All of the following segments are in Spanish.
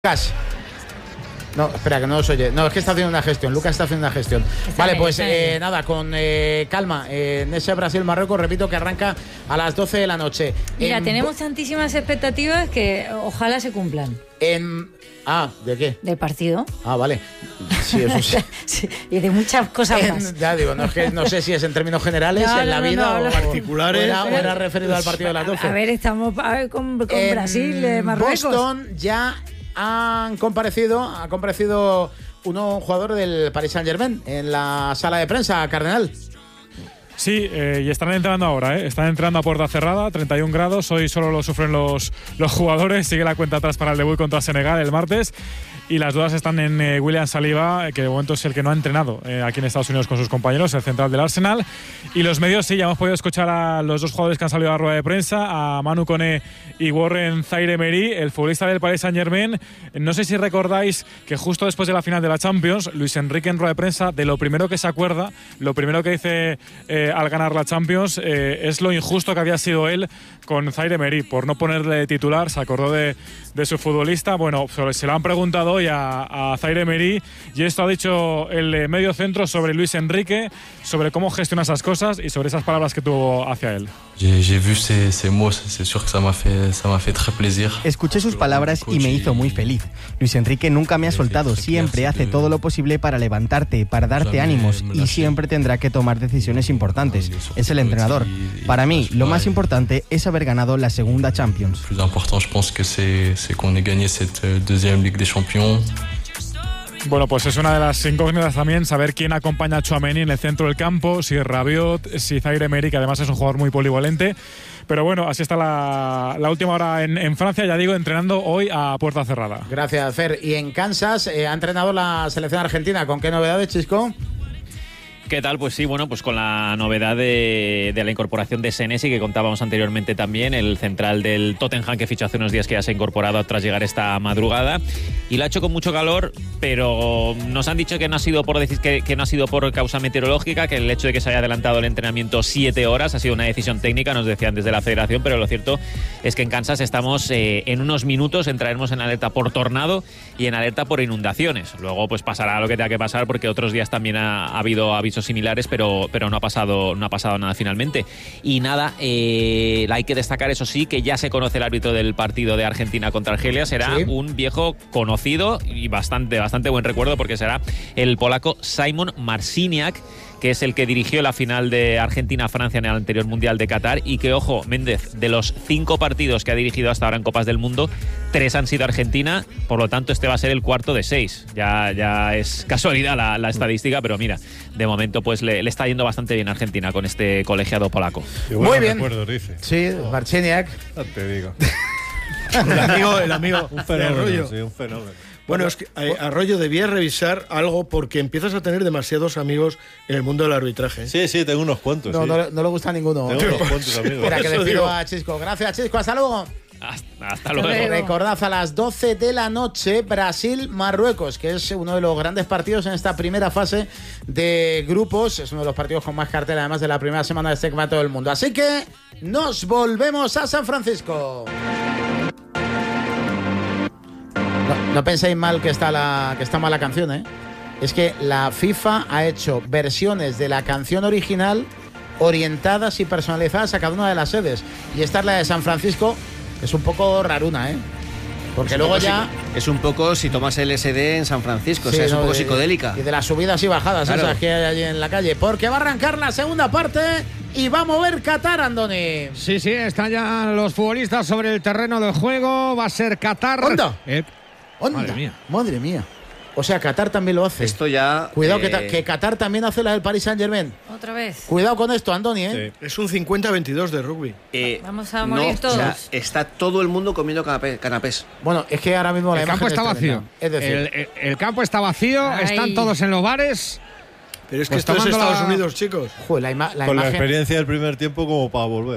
Lucas. No, espera, que no os oye. No, es que está haciendo una gestión. Lucas está haciendo una gestión. Vale, pues nada, con calma. En ese Brasil-Marruecos, repito, que arranca a las 12 de la noche. Mira, tenemos tantísimas expectativas que ojalá se cumplan. ¿De qué? Del partido. Vale. Sí, eso sí. Sí, y de muchas cosas más. Ya digo, no sé si es en términos generales, en la vida o particulares. O era referido al partido de las 12. A ver, estamos con Brasil, Marruecos. Boston ya ha comparecido un jugador del Paris Saint-Germain en la sala de prensa, Cardenal. Sí, y están entrenando ahora, Están entrenando a puerta cerrada, 31 grados. Hoy solo lo sufren los jugadores. Sigue la cuenta atrás para el debut contra Senegal el martes. Y las dudas están en William Saliba, que de momento es el que no ha entrenado aquí en Estados Unidos con sus compañeros, el central del Arsenal. Y los medios, sí, ya hemos podido escuchar a los dos jugadores que han salido a la rueda de prensa, a Manu Koné y Warren Zaïre-Emery, el futbolista del Paris Saint-Germain. No sé si recordáis que justo después de la final de la Champions, Luis Enrique en rueda de prensa, de lo primero que se acuerda, lo primero que dice al ganar la Champions, es lo injusto que había sido él con Zaïre-Emery, por no ponerle titular. Se acordó de su futbolista. Bueno, se lo han preguntado hoy a Zaïre-Emery, y esto ha dicho el medio centro sobre Luis Enrique, sobre cómo gestiona esas cosas y sobre esas palabras que tuvo hacia él. Escuché sus palabras y me hizo muy feliz. Luis Enrique nunca me ha soltado, siempre hace todo lo posible para levantarte, para darte ánimos, y siempre tendrá que tomar decisiones importantes. Es el entrenador. Para mí, lo más importante es haber ganado la segunda Champions. Bueno, pues es una de las incógnitas también, saber quién acompaña a Tchouaméni en el centro del campo, si Rabiot, si Zaïre-Emery, que además es un jugador muy polivalente. Pero bueno, así está la última hora en Francia, ya digo, entrenando hoy a puerta cerrada. Gracias, Fer. Y en Kansas ha entrenado la selección argentina. ¿Con qué novedades, Chisco? ¿Qué tal? Pues sí, bueno, pues con la novedad de la incorporación de Senesi, que contábamos anteriormente también, el central del Tottenham, que fichó hace unos días, que ya se ha incorporado tras llegar esta madrugada, y lo ha hecho con mucho calor, pero nos han dicho que no ha sido por que no ha sido por causa meteorológica, que el hecho de que se haya adelantado el entrenamiento 7 horas ha sido una decisión técnica, nos decían desde la federación, pero lo cierto es que en Kansas estamos en unos minutos, entraremos en alerta por tornado y en alerta por inundaciones. Luego pues pasará lo que tenga que pasar, porque otros días también ha habido avisos similares, pero no ha pasado nada finalmente. Y nada, hay que destacar, eso sí, que ya se conoce el árbitro del partido de Argentina contra Argelia. Será un viejo conocido y bastante buen recuerdo, porque será el polaco Szymon Marciniak, que es el que dirigió la final de Argentina-Francia en el anterior Mundial de Qatar, y que, ojo, Méndez, de los 5 partidos que ha dirigido hasta ahora en Copas del Mundo, 3 han sido Argentina, por lo tanto este va a ser el cuarto de 6. Ya es casualidad la estadística, pero mira, de momento pues le está yendo bastante bien a Argentina con este colegiado polaco. Muy bien. Recuerdos, dice. Sí, Marciniak. No te digo. el amigo un fenómeno, Arroyo. sí, un fenómeno. Bueno, es que Arroyo, debía revisar algo, porque empiezas a tener demasiados amigos en el mundo del arbitraje. Sí, tengo unos cuantos. No, sí. no le gusta a ninguno. Tengo unos cuantos amigos. Espera, que Eso despido digo. a Chisco. Gracias, Chisco. Hasta luego. Hasta luego. Recordad, a las 12 de la noche, Brasil-Marruecos, que es uno de los grandes partidos en esta primera fase de grupos. Es uno de los partidos con más cartel, además de la primera semana de este campeonato del mundo. Así que nos volvemos a San Francisco. No penséis mal que está mal la canción, ¿eh? Es que la FIFA ha hecho versiones de la canción original orientadas y personalizadas a cada una de las sedes. Y esta es la de San Francisco. Es un poco raruna, ¿eh? Porque luego ya... Es un poco si tomas LSD en San Francisco, o sea, es un poco psicodélica. Y de las subidas y bajadas, claro, esas que hay allí en la calle. Porque va a arrancar la segunda parte y va a mover Qatar, Andoni. Sí, están ya los futbolistas sobre el terreno de juego. Va a ser Qatar. ¡Onda! Madre mía. O sea, Qatar también lo hace. Esto ya... Cuidado, que Qatar también hace la del Paris Saint-Germain. Otra vez. Cuidado con esto, Andoni, ¿eh? Sí. Es un 50-22 de rugby. Vamos a morir todos. O sea, está todo el mundo comiendo canapés. Bueno, es que ahora mismo la El imagen campo está es tremenda. vacío. Es decir, El campo está vacío, Ay. están todos en los bares. Pero es que Pues esto es tomando Estados la- Unidos, chicos. joder, la Con la imagen... experiencia del primer tiempo como para volver.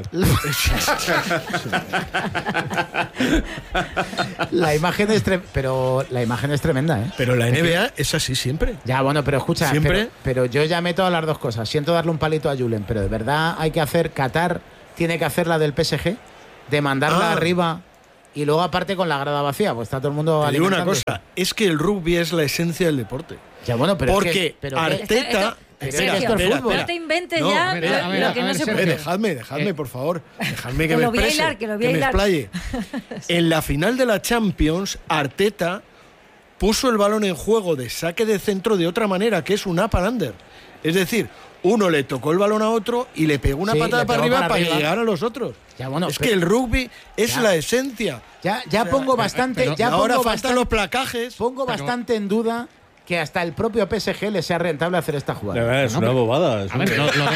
La imagen es pero la imagen es tremenda, ¿eh? Pero la NBA es así siempre. Ya, bueno, pero escucha, ¿Siempre? pero yo ya meto a las dos cosas. Siento darle un palito a Julen, pero de verdad hay que hacer... Qatar tiene que hacer la del PSG, de mandarla arriba y luego aparte con la grada vacía, pues está todo el mundo Te digo una alimentándose. cosa, es que el rugby es la esencia del deporte. Ya, bueno, pero porque es que, pero Arteta... Sergio, esto es fútbol. no te inventes No, ya espera, lo que no se puede. Dejadme, por favor. Dejadme que Que me lo voy a exprese, hilar, que lo voy a me hilar. explaye. En la final de la Champions, Arteta puso el balón en juego de saque de centro de otra manera, que es un up and under. Es decir, uno le tocó el balón a otro y le pegó una Sí, patada le para pegó arriba para arriba. llegar a los otros. Ya, bueno, es pero- que el rugby es Ya. la esencia. Ya pongo bastante, Pero ya ahora pongo faltan bastante, los placajes. pongo bastante en duda que hasta el propio PSG le sea rentable hacer esta De jugada. verdad, es una bobada. Es, A ver,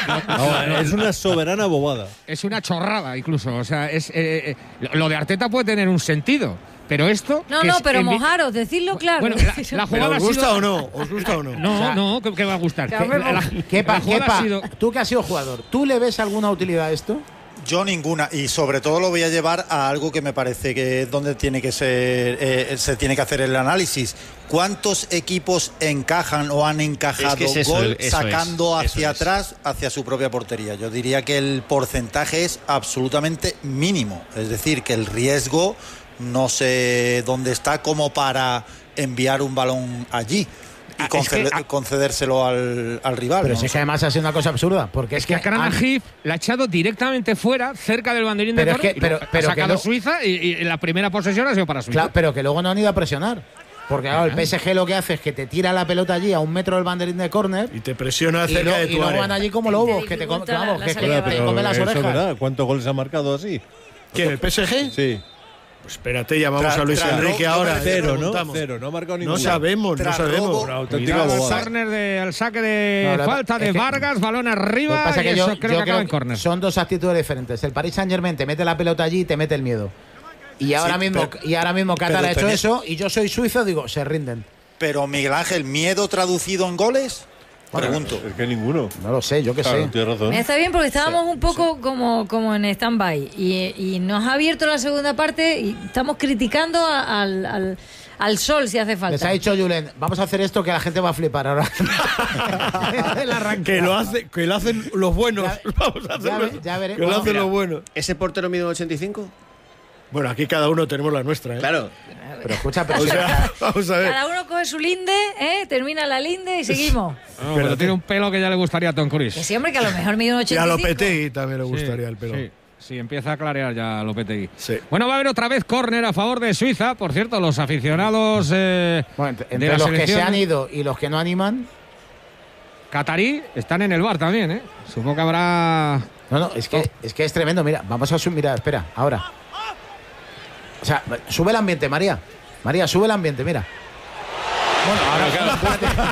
es una soberana bobada. es una chorrada incluso. O sea, lo de Arteta puede tener un sentido, pero esto... No, que no, es pero envi- mojaros, decirlo claro. Bueno, la ¿Pero jugada os ha gusta sido... o no? ¿Os gusta o no? No, O sea, no, ¿qué va a gustar? que me moja. Kepa, la jugada ha sido... tú que has sido jugador, ¿tú le ves alguna utilidad a esto? Yo ninguna, y sobre todo lo voy a llevar a algo que me parece que es donde tiene que ser, se tiene que hacer el análisis. ¿Cuántos equipos encajan o han encajado Es que es eso, gol eso sacando es, hacia eso es. atrás, hacia su propia portería? Yo diría que el porcentaje es absolutamente mínimo, es decir, que el riesgo no sé dónde está como para enviar un balón allí y concedérselo al rival. Pero ¿no? si es que además ha sido una cosa absurda, porque Es que a Karana Heath la ha echado directamente fuera, cerca del banderín de Pero es córner, que- pero ha que sacado no- Suiza y la primera posesión ha sido para Suiza. Claro, pero que luego no han ido a presionar. Porque claro, el PSG lo que hace es que te tira la pelota allí a 1 metro del banderín de córner Y te presiona y, cerca de y tu luego área. van allí como lobos, que te, dificulta vamos, la que salida te de comen las eso, orejas. ¿verdad? ¿Cuántos goles ha marcado así? ¿Quién, el PSG? Sí. Pues espérate, llamamos a Luis Enrique yo ahora. me le Cero, ¿no? preguntamos. Cero, no ha marcado No ninguno. sabemos, no Tras sabemos. robo, Una auténtica Cuidado, bobada. córner al saque de No, falta es de que- Vargas, balón Lo que arriba pasa es y que eso yo creo que acaba en que córner. son dos actitudes diferentes. El Paris Saint-Germain te mete la pelota allí y te mete el miedo. Y ahora mismo Qatar pero ha hecho tenés- eso y yo soy suizo, digo, se rinden. Pero Miguel Ángel, ¿miedo traducido en goles? Pregunto. Es que ninguno. No lo sé, yo qué Claro, sé. tienes razón. Está bien porque estábamos un poco como en stand-by y nos ha abierto la segunda parte y estamos criticando al sol si hace Les ha falta. dicho Julen, vamos a hacer esto que la gente va a flipar ahora. El arranque. Que lo hacen los buenos. Ya- Vamos a hacerlo. ya veré. Que lo Bueno, hacen mira. los buenos. ¿Ese portero mide un 85? Bueno, aquí cada uno tenemos la nuestra, ¿eh? Claro. Pero escucha, pero O sea, vamos a ver. Cada uno coge su linde, termina la linde y seguimos. No, pero tiene un pelo que ya le gustaría a Tom Cruise. Que siempre que a lo mejor mide un Y a 85. Lopetegui también le gustaría el pelo. Sí, sí, empieza a clarear ya Lopetegui. Sí. Bueno, va a haber otra vez córner a favor de Suiza. Por cierto, los aficionados Bueno, de entre la los que selección se han ido y los que no animan. catarí están en el bar también, ¿eh? Supongo que habrá... No, es que es tremendo. Mira, vamos a subir. Mira, espera, ahora. O sea, sube el ambiente, María. María, sube el ambiente, mira. Bueno,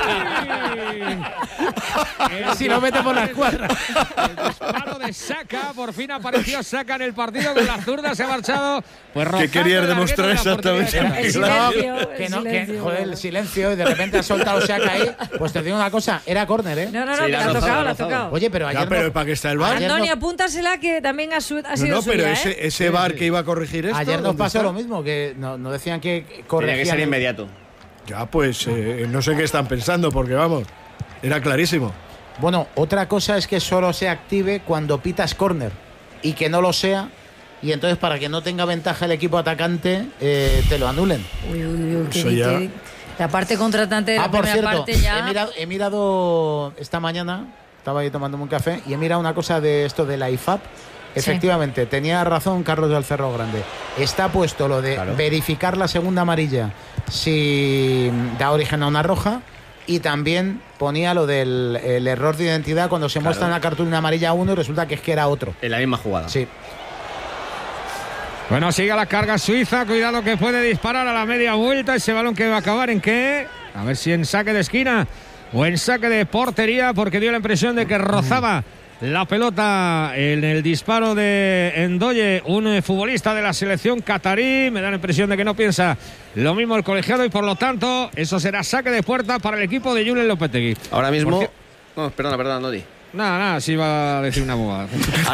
ahora si no metemos la escuadra. El disparo de Saka, por fin apareció Saka en el partido con la zurda, se ha marchado. Pues ¿Qué querías rozando el demostrar larguero de la portería de exactamente? Qatar. El silencio, Que el no, que, silencio. joder, el silencio y de repente ha soltado Saka ahí. Pues te digo una cosa, era córner, ¿eh? No, Sí, que la la ha ha tocado, rozado, la ha tocado. Oye, pero ayer Ya, pero no, ¿para qué está el bar? ayer Antonio, no- apúntasela que también ha sido No, pero suya, ¿eh? ese bar que iba a corregir esto. ayer nos ¿dónde pasó está? lo mismo, que no decían que Tenía corregían. que ser inmediato. Ya, pues no sé qué están pensando, porque vamos, era clarísimo. Bueno, otra cosa es que solo se active cuando pitas córner y que no lo sea. Y entonces, para que no tenga ventaja el equipo atacante, te lo anulen. Uy, Eso ya- la parte contratante de la Por primera cierto, parte ya. he mirado esta mañana, estaba ahí tomándome un café, y he mirado una cosa de esto de la IFAB. Efectivamente, tenía razón Carlos del Cerro Grande. Está puesto lo de verificar la segunda amarilla si da origen a una roja. Y también ponía lo del el error de identidad cuando se muestra una cartulina amarilla a uno y resulta que es que era otro. En la misma jugada. Sí. Bueno, sigue la carga Suiza, cuidado que puede disparar a la media vuelta, ese balón que va a acabar en qué, a ver si en saque de esquina o en saque de portería, porque dio la impresión de que rozaba la pelota en el disparo de Ndoye, un futbolista de la selección catarí. Me da la impresión de que no piensa lo mismo el colegiado y por lo tanto eso será saque de puerta para el equipo de Julen Lopetegui. Ahora mismo... Por No, perdona, no di. Nada, sí iba a decir una bobada.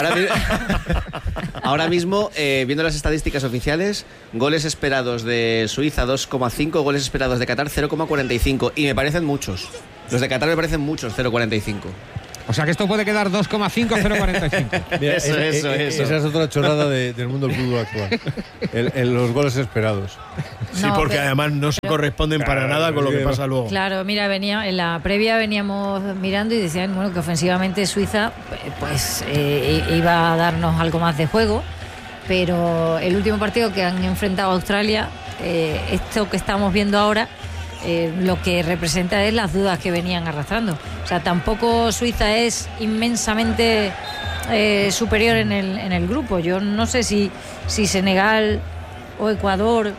Ahora mismo, viendo las estadísticas oficiales, goles esperados de Suiza 2,5, goles esperados de Qatar 0,45. Y me parecen muchos. Los de Qatar me parecen muchos, 0,45. O sea que esto puede quedar 2,5-0,45. Mira, Eso. Esa es otra chorrada del mundo del fútbol actual. Los goles esperados. Sí, No, porque pero- además no se corresponden para nada con lo que pasa luego. Claro, mira, en la previa veníamos mirando y decían bueno, que ofensivamente Suiza pues iba a darnos algo más de juego, pero el último partido que han enfrentado a Australia, esto que estamos viendo ahora, lo que representa es las dudas que venían arrastrando. O sea, tampoco Suiza es inmensamente superior en el grupo. Yo no sé si Senegal o Ecuador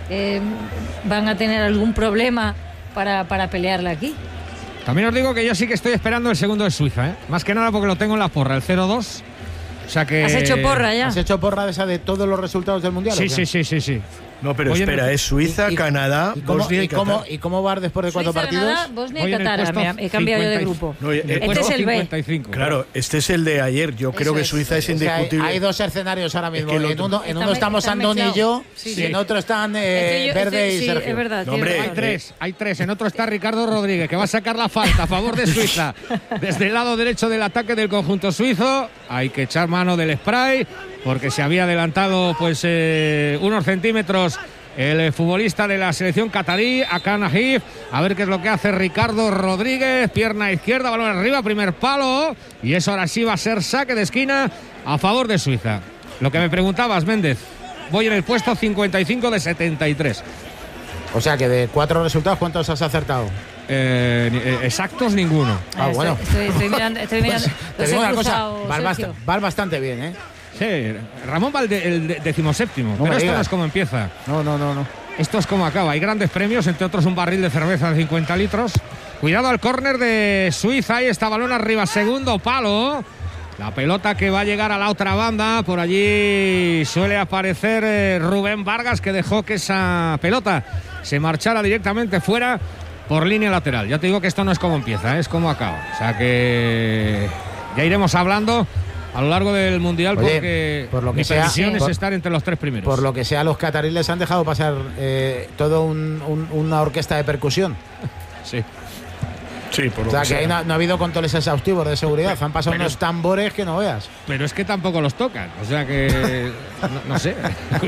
van a tener algún problema para pelearla aquí. También os digo que yo sí que estoy esperando el segundo de Suiza, ¿eh? Más que nada porque lo tengo en la porra, el 0-2. O sea que... ¿Has hecho porra ya? ¿Has hecho porra de esa de todos los resultados del Mundial? Sí, ¿o qué? sí. No, pero Oye, espera, es Suiza, ¿Y Canadá, cómo, Bosnia y y cómo- Qatar. y cómo va después de 4 Suiza, partidos? Canadá, Bosnia Voy y en el Qatar. puesto Mira, he cambiado yo de 50. grupo. No, Este es el B. 55. Claro, este es el de ayer. Yo creo Eso que es. Suiza es O sea, indiscutible. hay dos escenarios ahora mismo. que el En otro- uno estamos Está Andoni y yo, mezclado. Sí, y sí. en otro están Este Verde y sí, Sergio. es verdad. No, tiene hombre, razón. Hay tres. En otro está Ricardo Rodríguez, que va a sacar la falta a favor de Suiza. Desde el lado derecho del ataque del conjunto suizo. Hay que echar mano del spray, porque se había adelantado pues unos centímetros el futbolista de la selección catarí, Akan Ahif. A ver qué es lo que hace Ricardo Rodríguez. Pierna izquierda, balón arriba, primer palo. Y eso ahora sí va a ser saque de esquina a favor de Suiza. Lo que me preguntabas, Méndez. Voy en el puesto 55 de 73. O sea que de 4 resultados, ¿cuántos has acertado? Exactos ninguno. Ah, bueno. Estoy mirando. Te Los digo he una cosa, cruzado, Sergio. vas bastante bien, ¿eh? Sí, Ramón va el 17º, No pero me esto digas. no es como empieza. No. Esto es como acaba. Hay grandes premios, entre otros un barril de cerveza de 50 litros. Cuidado al córner de Suiza. Ahí está, balón arriba, segundo palo. La pelota que va a llegar a la otra banda. Por allí suele aparecer Rubén Vargas, que dejó que esa pelota se marchara directamente fuera por línea lateral. Ya te digo que esto no es como empieza, es como acaba. O sea que ya iremos hablando a lo largo del Mundial. Oye, porque por lo que mi sea, previsión es por- estar entre los 3 primeros. Por lo que sea, los cataríes les han dejado pasar todo una orquesta de percusión. Sí. Sí, por O lo sea, que que ahí sea. no ha habido controles exhaustivos de seguridad. Han pasado unos tambores que no veas. Pero es que tampoco los tocan. O sea que no sé.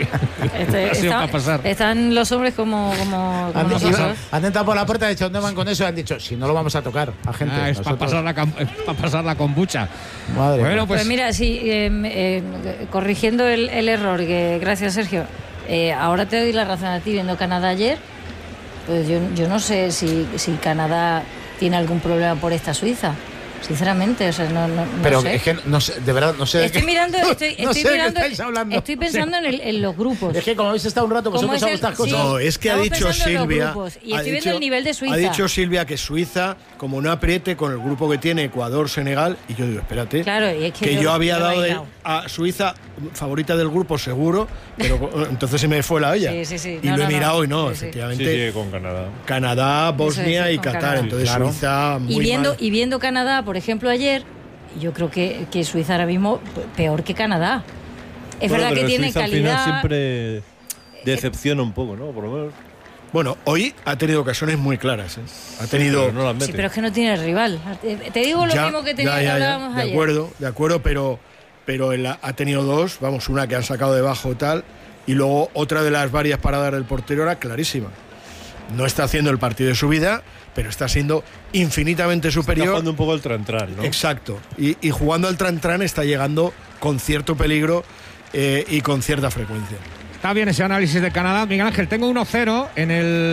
Así va a pasar. Están los hombres como Han, nosotros. han entrado por la puerta, han dicho, ¿dónde van con eso? Y han dicho, si no lo vamos a tocar a gente. Ah, es para nosotros". pasar la kombucha. Madre mía. Bueno, Pues pues mira, sí, corrigiendo el error, que gracias Sergio, ahora te doy la razón a ti, viendo Canadá ayer, pues yo no sé si Canadá tiene algún problema por esta Suiza, sinceramente, o sea, no Pero sé. es que no sé, de verdad, no sé. Estoy mirando, no estoy sé de qué mirando, estáis hablando. estoy pensando en los grupos. Es que como habéis estado un rato ¿Cómo vosotros es a el- estas sí. cosas. No, es que ha Estamos dicho pensando en los Silvia. grupos, y ha estoy viendo dicho- el nivel de Suiza. Ha dicho Silvia que Suiza, como no apriete con el grupo que tiene Ecuador, Senegal, y yo digo, espérate. Claro, y es que yo había lo he dado bailado. a Suiza favorita del grupo seguro, pero entonces se me fue la olla. Sí. Y No, lo he no, mirado y no, sí, sí. efectivamente. Sí, con Canadá. Canadá, Bosnia Eso es, y con Qatar. Canadá. Entonces Claro. Suiza muy Y viendo mal. Canadá, por ejemplo, ayer, yo creo que Suiza ahora mismo peor que Canadá. Es Bueno, verdad que pero tiene Suiza calidad. al final siempre decepciona un poco, ¿no? Por lo menos. Bueno, hoy ha tenido ocasiones muy claras. Ha tenido. Pero no las mete. Sí, pero es que no tiene rival. Te digo lo Ya, mismo que ya, hablábamos de ayer. acuerdo, pero él ha tenido dos, vamos, una que han sacado debajo tal, y luego otra de las varias paradas del portero era clarísima. No está haciendo el partido de su vida, pero está siendo infinitamente Está superior. jugando un poco el tran-tran, ¿no? Exacto. Y jugando al tran-tran está llegando con cierto peligro y con cierta frecuencia. está bien ese análisis de Canadá. Miguel Ángel, tengo 1-0 en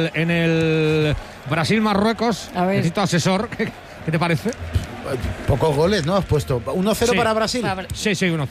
el Brasil-Marruecos. A ver. Necesito asesor. ¿Qué te parece? Pocos goles, ¿no? Has puesto 1-0 Sí. para Brasil. Sí, 1-0.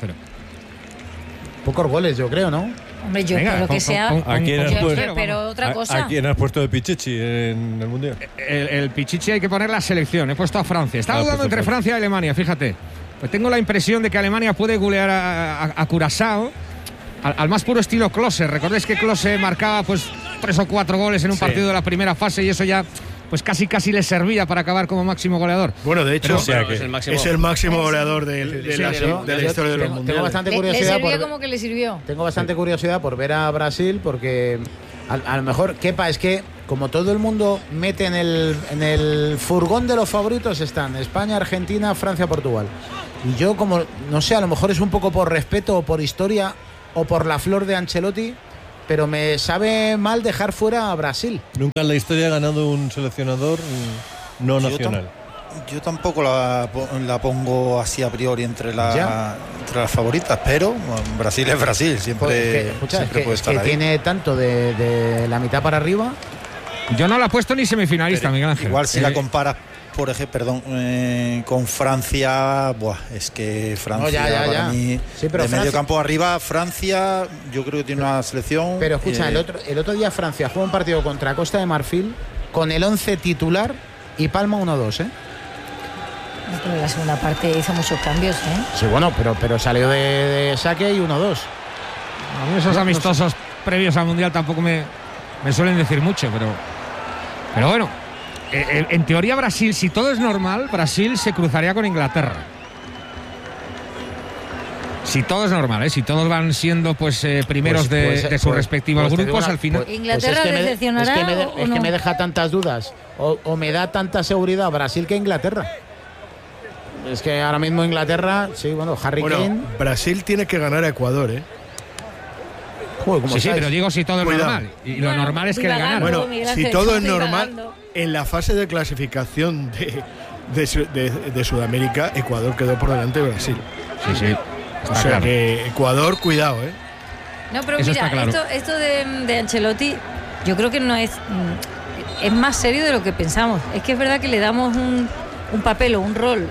Pocos goles, yo creo, ¿no? Hombre, yo Venga, por lo que sea. ¿A quién has yo- puesto? pero otra ¿A cosa. quién has puesto de Pichichi en el Mundial? El Pichichi hay que poner la selección. He puesto a Francia. Estaba Ah, dudando pues, entre pues. Francia y Alemania, fíjate. Pues tengo la impresión de que Alemania puede golear a Curazao al más puro estilo Klose. Recordéis que Klose marcaba pues 3 o 4 goles en un Sí. partido de la primera fase y eso ya pues casi le servía para acabar como máximo goleador. Bueno, de hecho, o sea que es el máximo. es el máximo goleador de Sí, la yo- historia de yo los tengo mundiales. bastante Le curiosidad sirvió por, como que le sirvió. tengo bastante curiosidad por ver a Brasil porque a lo mejor Kepa es que como todo el mundo mete en el furgón de los favoritos, están España, Argentina, Francia, Portugal. Y yo, como, no sé, a lo mejor es un poco por respeto o por historia o por la flor de Ancelotti, pero me sabe mal dejar fuera a Brasil. Nunca en la historia ha ganado un seleccionador no nacional. Yo tampoco la pongo así a priori entre las favoritas, pero bueno, Brasil es Brasil, siempre, siempre puede estar ahí. Tiene tanto de la mitad para arriba. Yo no la he puesto ni semifinalista, Pero Miguel Ángel. Igual si la comparas, por ejemplo, con Francia, es que Francia para mí, sí, pero de medio campo arriba, Francia, yo creo que tiene una selección. Pero escucha, el otro día Francia jugó un partido contra Costa de Marfil con el 11 titular y palma 1-2, ¿eh? Pero la segunda parte hizo muchos cambios, ¿eh? Sí, bueno, pero salió de saque y 1-2. A mí esos amistosos previos al Mundial tampoco me suelen decir mucho, pero bueno, en teoría Brasil, si todo es normal, Brasil se cruzaría con Inglaterra. Si todo es normal, si todos van siendo primeros de sus respectivos grupos, al final. ¿Inglaterra decepcionará? Es que me deja tantas dudas, o me da tanta seguridad Brasil que Inglaterra. Es que ahora mismo Inglaterra, sí, bueno, Harry Kane. Brasil tiene que ganar a Ecuador, ¿eh? Joder, sí, pero digo si todo es normal. Y lo normal es que le ganan. Bueno, si todo es normal, en la fase de clasificación de Sudamérica, Ecuador quedó por delante de Brasil. Sí. O sea que Ecuador, cuidado, ¿eh? No, pero eso mira, claro. esto de Ancelotti, yo creo que no es más serio de lo que pensamos. Es que es verdad que le damos un papel o un rol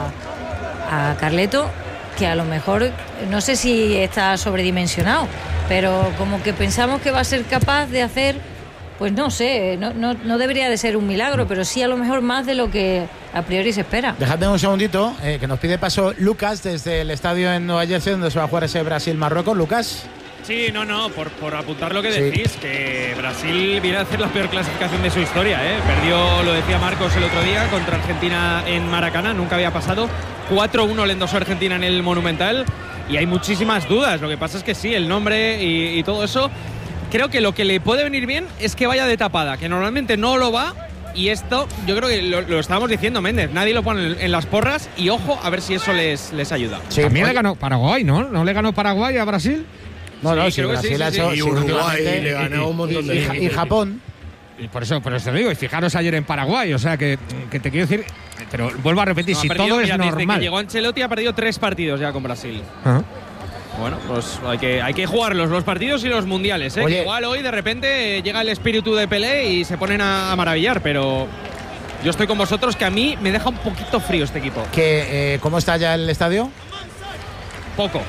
a Carleto que a lo mejor, no sé si está sobredimensionado, pero como que pensamos que va a ser capaz de hacer, pues no sé, no debería de ser un milagro, pero sí a lo mejor más de lo que a priori se espera. Dejadme un segundito, que nos pide paso Lucas desde el estadio en Nueva Jersey donde se va a jugar ese Brasil-Marruecos. Lucas. Sí, por apuntar lo que decís, que Brasil viene a hacer la peor clasificación de su historia, ¿eh? Perdió, lo decía Marcos el otro día, contra Argentina en Maracaná, nunca había pasado. 4-1 le endosó Argentina en el Monumental y hay muchísimas dudas. Lo que pasa es que sí, el nombre y todo eso, creo que lo que le puede venir bien es que vaya de tapada, que normalmente no lo va. Y esto, yo creo que lo estábamos diciendo, Méndez, nadie lo pone en las porras y ojo, a ver si eso les ayuda. Sí, también le ganó Paraguay, ¿no? ¿No le ganó Paraguay a Brasil? No, sí, Brasil ha hecho, y Uruguay le ganó un montón de gente. Y Japón. Y por eso te lo digo, y fijaros ayer en Paraguay, o sea que te quiero decir, pero vuelvo a repetir, si todo es normal. Desde que llegó Ancelotti ha perdido 3 partidos ya con Brasil. Bueno, pues hay que jugarlos, los partidos y los mundiales, ¿eh? Que igual hoy de repente llega el espíritu de Pelé y se ponen a maravillar, pero yo estoy con vosotros, que a mí me deja un poquito frío este equipo. ¿Cómo está ya el estadio? Poco.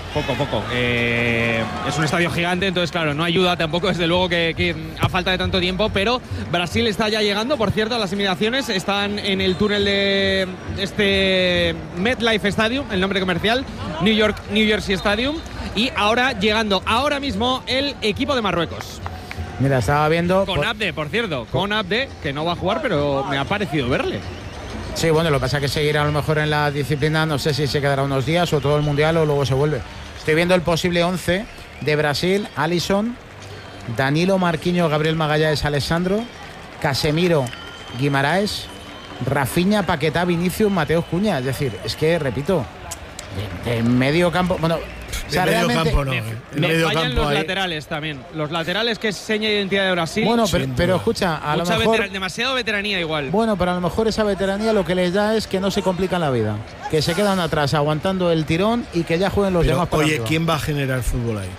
Es un estadio gigante, entonces claro, no ayuda tampoco, desde luego, que a falta de tanto tiempo, pero Brasil está ya llegando, por cierto, a las inmediaciones. Están en el túnel de este MetLife Stadium, el nombre comercial, New Jersey Stadium, y ahora llegando ahora mismo el equipo de Marruecos. Mira, estaba viendo... Con Abde, por cierto, con Abde, que no va a jugar, pero me ha parecido verle. Sí, bueno, lo que pasa es que seguirá a lo mejor en la disciplina, no sé si se quedará unos días o todo el Mundial o luego se vuelve. Estoy viendo el posible 11 de Brasil: Alisson, Danilo, Marquinhos, Gabriel Magalhães, Alessandro, Casemiro, Guimaraes, Rafinha, Paquetá, Vinicius, Mateus Cunha. Es decir, es que, repito, de medio campo... Bueno, o sea, medio campo no. Me fallan los laterales también. Los laterales, que es seña de identidad de Brasil. Bueno, pero escucha, a lo mejor... demasiado veteranía igual. Bueno, pero a lo mejor esa veteranía lo que les da es que no se complican la vida. Que se quedan atrás aguantando el tirón y que ya jueguen los demás para Oye, arriba. ¿Quién va a generar fútbol ahí?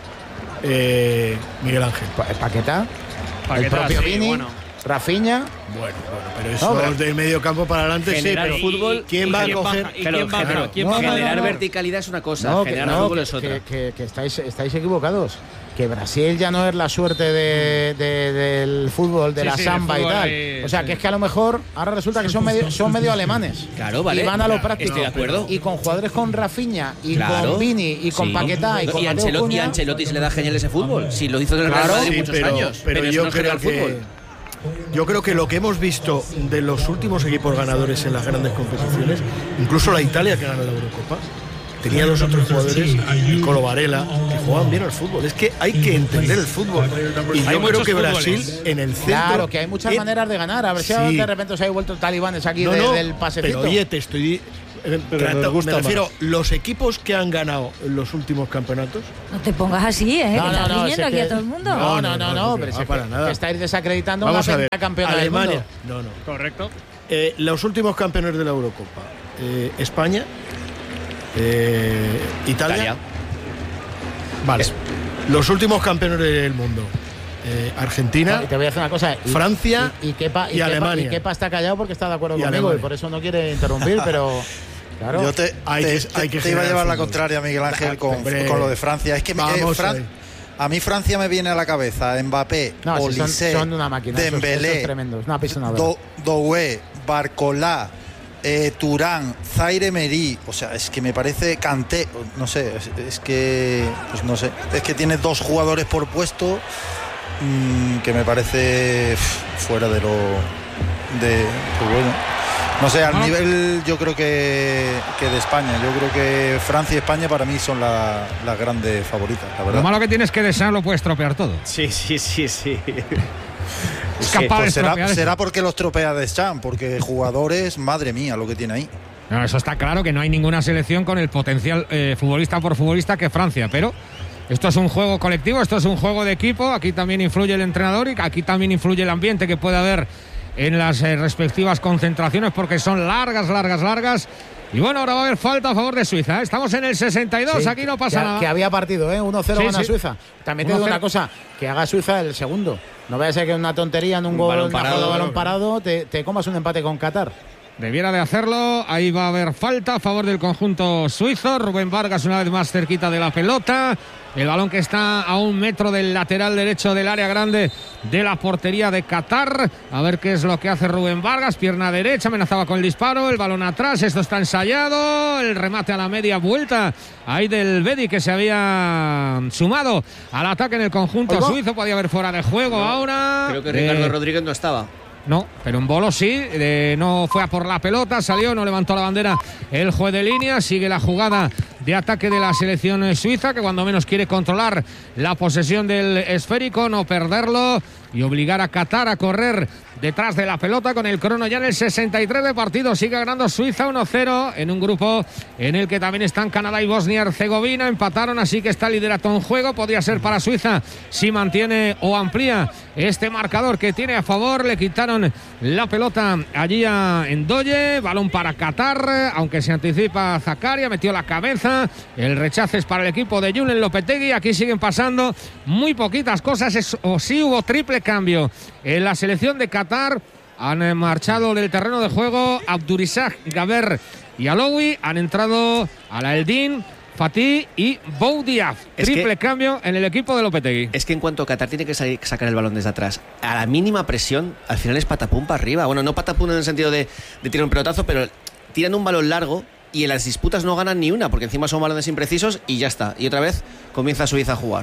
Miguel Ángel. Paquetá. El propio Vini. Bueno. Rafinha. Bueno, pero eso del medio campo para adelante sí, pero fútbol. ¿Quién va a coger? Generar verticalidad es una cosa, generar fútbol es otra. Que estáis equivocados. Que Brasil ya no es la suerte del fútbol, de la samba y tal. O sea, que es que a lo mejor ahora resulta que son medio alemanes. Claro, vale. Y van a lo práctico. Estoy de acuerdo. Y con jugadores con Rafinha, y con Vini, y con Paquetá, y con Mateus Cunha. Y a Ancelotti se le da genial ese fútbol. Si lo hizo en el Real Madrid muchos años. Pero yo creo que lo que hemos visto de los últimos equipos ganadores en las grandes competiciones, incluso la Italia que gana la Eurocopa, tenía dos otros jugadores, Colo Varela, que jugaban bien al fútbol. Es que hay que entender el fútbol. Y yo creo que Brasil en el centro... Claro, que hay muchas maneras de ganar. A ver si de repente se ha vuelto talibanes aquí del pasecito. Pero oye, te estoy... me refiero, los equipos que han ganado en los últimos campeonatos. No te pongas así, que estás riñendo aquí a todo el mundo. No, pero es para nada. Que estáis desacreditando Vamos una a ver, campeona Alemania. del mundo. No. Correcto. Los últimos campeones de la Eurocopa. España. Italia. Vale. Los últimos campeones del mundo. Argentina. Y te voy a decir una cosa. Francia y Alemania. Y Kepa está callado porque está de acuerdo conmigo y por eso no quiere interrumpir, pero... Claro. Yo te iba a llevar la contraria, Miguel Ángel, con lo de Francia. Es que a mí Francia me viene a la cabeza Mbappé, Olise, son una máquina, Dembélé, Doué, Barcola, Turán, Zaire Emery. O sea, es que me parece Kanté. No sé, es que tiene dos jugadores por puesto que me parece fuera de lo de pues bueno. No sé, al nivel yo creo que de España. Yo creo que Francia y España para mí son las grandes favoritas, la verdad. Lo malo que tienes que desear lo puedes tropear todo. Sí. Pues será porque los tropea Deschamps, porque jugadores, madre mía, lo que tiene ahí. No, eso está claro, que no hay ninguna selección con el potencial futbolista por futbolista que Francia, pero esto es un juego colectivo, esto es un juego de equipo. Aquí también influye el entrenador y aquí también influye el ambiente que puede haber en las respectivas concentraciones, porque son largas. Y bueno, ahora va a haber falta a favor de Suiza. Estamos en el 62, aquí no pasa nada. Que había partido, 1-0 gana Suiza. También te digo una cosa, que haga Suiza el segundo. No vaya a ser que una tontería en un gol, balón parado, te comas un empate con Qatar. Debiera de hacerlo. Ahí va a haber falta a favor del conjunto suizo. Rubén Vargas una vez más cerquita de la pelota. El balón que está a 1 metro del lateral derecho del área grande de la portería de Qatar. A ver qué es lo que hace Rubén Vargas. Pierna derecha, amenazaba con el disparo. El balón atrás, esto está ensayado. El remate a la media vuelta. Ahí del Bedi, que se había sumado al ataque en el conjunto suizo. Podía haber fuera de juego ahora. Creo que Ricardo Rodríguez no estaba. No, pero en Bolo sí, no fue a por la pelota, salió, no levantó la bandera el juez de línea. Sigue la jugada de ataque de la selección suiza, que cuando menos quiere controlar la posesión del esférico, no perderlo y obligar a Qatar a correr detrás de la pelota con el crono ya en el 63 de partido. Sigue ganando Suiza 1-0 en un grupo en el que también están Canadá y Bosnia-Herzegovina. Empataron, así que está el liderato en juego. Podría ser para Suiza si mantiene o amplía este marcador que tiene a favor. Le quitaron la pelota allí a Ndoye. Balón para Qatar, aunque se anticipa Zakaria, metió la cabeza. El rechazo es para el equipo de Julen Lopetegui. Aquí siguen pasando muy poquitas cosas. Sí hubo triple cambio en la selección de Qatar. Han marchado del terreno de juego Abdurizak, Gaber y Aloui. Han entrado Alaeldin, Fatih y Boudiaf. Triple cambio en el equipo de Lopetegui. Es que en cuanto Qatar tiene que sacar el balón desde atrás, a la mínima presión, al final es patapum para arriba. Bueno, no patapum en el sentido de tirar un pelotazo, pero tiran un balón largo y en las disputas no ganan ni una, porque encima son balones imprecisos y ya está. Y otra vez comienza Suiza a jugar.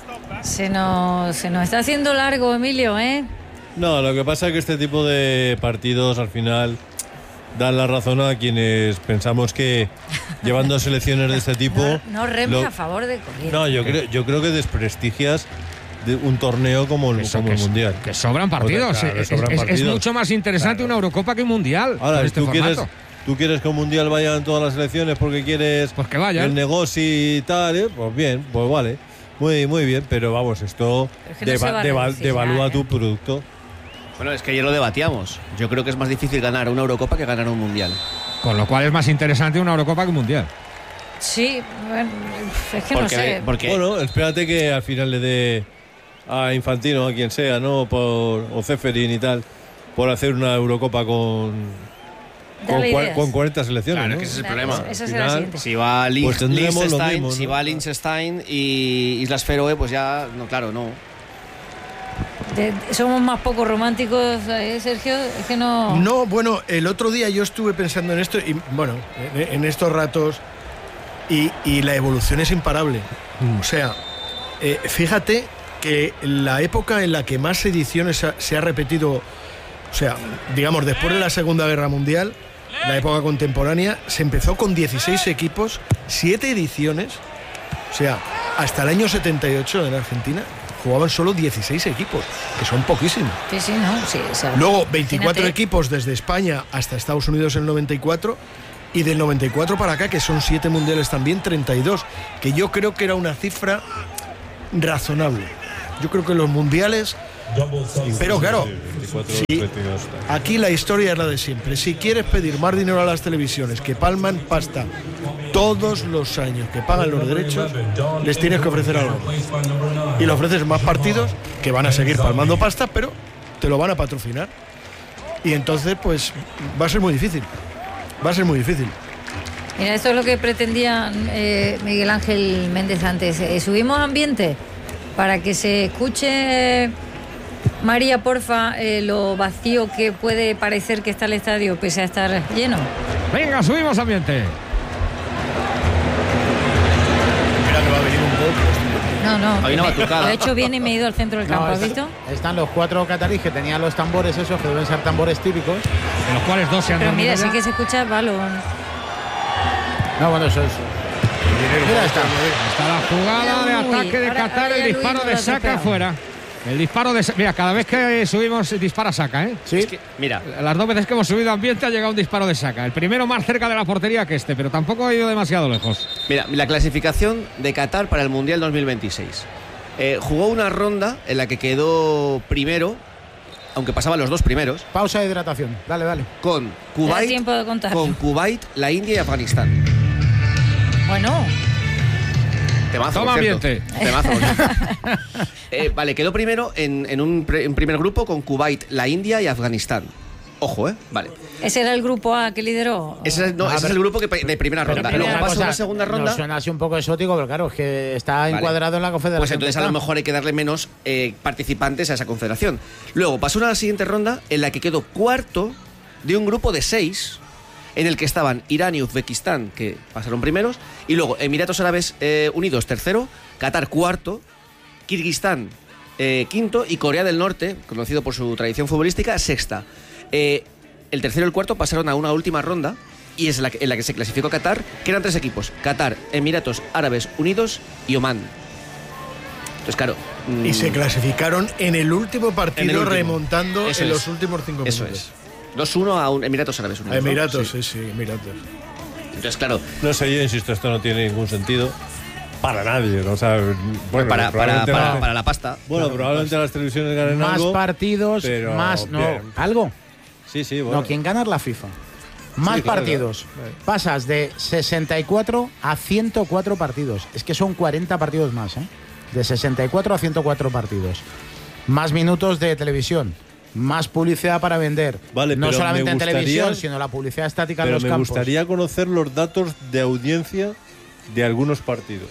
Se nos está haciendo largo, Emilio, No, lo que pasa es que este tipo de partidos al final dan la razón a quienes pensamos que llevando selecciones de este tipo... No remes a favor de correr. No, yo creo que desprestigias de un torneo como el Mundial. Que sobran partidos. Claro, es mucho más interesante una Eurocopa que un Mundial. Ahora, este ¿tú quieres que un Mundial vayan todas las selecciones porque quieres que vayan el negocio y tal? Pues bien, pues vale. Muy bien, pero vamos, esto devalúa tu producto. Bueno, es que ayer lo debatíamos. Yo creo que es más difícil ganar una Eurocopa que ganar un Mundial. Con lo cual es más interesante una Eurocopa que un Mundial. Sí, bueno, es que no sé. Bueno, espérate que al final le dé a Infantino, a quien sea, ¿no? O Ceferin y tal, por hacer una Eurocopa con 40 selecciones. Claro, ¿no? que ese es el problema. Esa será la siguiente. Si va Liechtenstein, y Islas Feroe, pues ya, no, claro, no. Somos más poco románticos, Sergio, es que no... No, bueno, el otro día yo estuve pensando en esto y, bueno, en estos ratos y la evolución es imparable. O sea, fíjate que la época en la que más ediciones se ha repetido, o sea, digamos, después de la Segunda Guerra Mundial, la época contemporánea, se empezó con 16 equipos, 7 ediciones. O sea, hasta el año 78 en Argentina jugaban solo 16 equipos, que son poquísimos. Sí, sí, no. Sí, o sea, Luego 24 imagínate. equipos desde España hasta Estados Unidos en el 94 y del 94 para acá, que son 7 mundiales también, 32, que yo creo que era una cifra razonable. Yo creo que los mundiales... Pero claro, 24, sí, 22. aquí la historia es la de siempre. Si quieres pedir más dinero a las televisiones que palman pasta todos los años, que pagan los derechos, les tienes que ofrecer algo. Y le ofreces más partidos que van a seguir palmando pasta, pero te lo van a patrocinar. Y entonces, pues, va a ser muy difícil. Va a ser muy difícil. Mira, esto es lo que pretendía Miguel Ángel Méndez antes. Subimos ambiente para que se escuche, María, porfa, lo vacío que puede parecer que está el estadio pese a estar lleno. Venga, subimos ambiente. Mira que va a venir un gol. No, Hay una batucada. lo he hecho bien y me he ido al centro del campo, ¿has visto? Están los 4 cataríes que tenían los tambores esos, que deben ser tambores típicos. De los cuales 2 se han Pero dormido mira, ya. sí que se escucha balón. No, bueno, eso es... Mira, está. Está la jugada de ataque de ahora Qatar, ya el Luis disparo no lo de ha Saka aceptado. fuera. El disparo de Mira, cada vez que subimos dispara Saka, ¿eh? Sí. Es que, mira, Las 2 veces que hemos subido ambiente ha llegado un disparo de Saka. El primero más cerca de la portería que este, pero tampoco ha ido demasiado lejos. mira, la clasificación de Qatar para el Mundial 2026. Jugó una ronda en la que quedó primero, aunque pasaban los 2 primeros, Pausa de hidratación. Dale, dale. con Da Kuwait, tiempo de contar. la India y Afganistán. Bueno, Temazo, Toma por cierto. ambiente. Temazo, por cierto. Vale, quedó primero en un primer grupo con Kuwait, la India y Afganistán. Ojo, Vale. ese era el grupo A que lideró. Ese es el grupo de primera ronda. pero Luego una pasó cosa, una segunda ronda. Nos suena así un poco exótico, pero claro, es que está Vale. encuadrado en la confederación. Pues entonces a lo mejor hay que darle menos participantes a esa confederación. Luego pasó una siguiente ronda en la que quedó cuarto de un grupo de 6, en el que estaban Irán y Uzbekistán, que pasaron primeros, y luego Emiratos Árabes Unidos tercero, Qatar cuarto, Kirguistán quinto y Corea del Norte, conocido por su tradición futbolística, sexta. El tercero y el cuarto pasaron a una última ronda y es en la que se clasificó Qatar, que eran 3 equipos: Qatar, Emiratos Árabes Unidos y Omán. Entonces, claro. Y se clasificaron en el último En partido, el último. remontando Eso en es. los últimos 5 minutos. Eso es. 2-1 a Emiratos Árabes Unidos. A ¿no? Emiratos, Sí. sí, Emiratos. Entonces, claro, No sé, yo insisto, esto no tiene ningún sentido para nadie. ¿No? O sea, bueno, probablemente para la pasta. Bueno, probablemente las televisiones ganen Más algo. partidos, pero más... No, bien. ¿algo? Sí, sí, bueno. No, quien gana es la FIFA. Más Sí, claro, partidos. claro. Pasas de 64 a 104 partidos. Es que son 40 partidos más, ¿eh? De 64 a 104 partidos. Más minutos de televisión. Más publicidad para vender. Vale, no pero solamente me en gustaría- televisión, sino la publicidad estática en Pero los me campos. gustaría conocer los datos de audiencia de algunos partidos.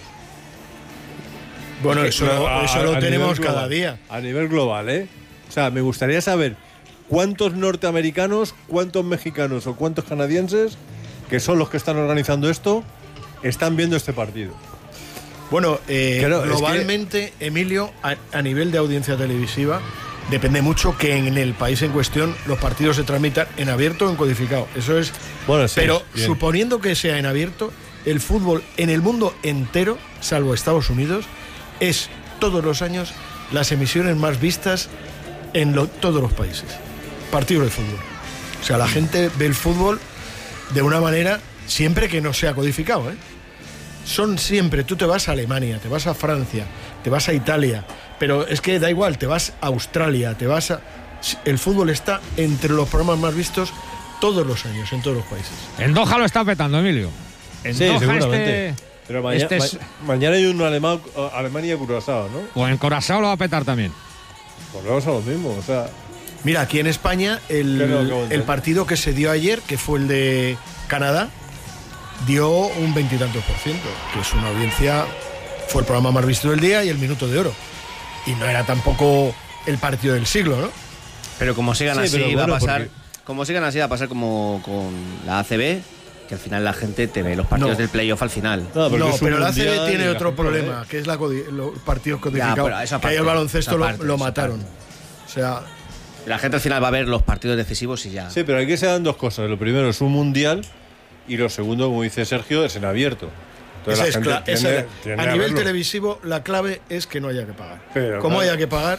Bueno, Porque, eso a lo nivel tenemos global, cada día. A nivel global, ¿eh? O sea, me gustaría saber cuántos norteamericanos, cuántos mexicanos o cuántos canadienses, que son los que están organizando esto, están viendo este partido. Bueno, Claro, es globalmente, Emilio, a nivel de audiencia televisiva, depende mucho que en el país en cuestión los partidos se transmitan en abierto o en codificado. Eso es. Bueno, sí, pero bien. suponiendo que sea en abierto, el fútbol en el mundo entero, salvo Estados Unidos, es todos los años las emisiones más vistas en todos los países. Partidos de fútbol. O sea, la gente ve el fútbol de una manera siempre que no sea codificado, ¿eh? Son siempre, tú te vas a Alemania, te vas a Francia, te vas a Italia, pero es que da igual, te vas a Australia, te vas a... El fútbol está entre los programas más vistos todos los años, en todos los países. En Doha lo está petando, Emilio. En Sí, Doha seguramente. Pero mañana hay un Alemania-Curazao, ¿no? O en Corazao lo va a petar también. Volvemos a lo mismo, o sea... Mira, aquí en España el partido que se dio ayer, que fue el de Canadá, dio un 20 y tantos %, que es una audiencia, fue el programa más visto del día y el minuto de oro. Y no era tampoco el partido del siglo, ¿no? Pero como sigan Sí, así, pero va a bueno, pasar. porque- Como sigan así, va a pasar como con la ACB, que al final la gente te ve los partidos No. del playoff al final. No, porque No, es un pero la mundial ACB y tiene la otro gente problema, ve. que es los partidos codificados. pero eso Que ahí el aparte, baloncesto eso aparte, lo eso mataron. aparte. O sea, La gente al final va a ver los partidos decisivos y ya. Sí, pero aquí se dan dos cosas. Lo primero es un mundial y lo segundo, como dice Sergio, es en abierto. Entonces, a nivel televisivo, la clave es que no haya que pagar. Pero, como claro, haya que pagar.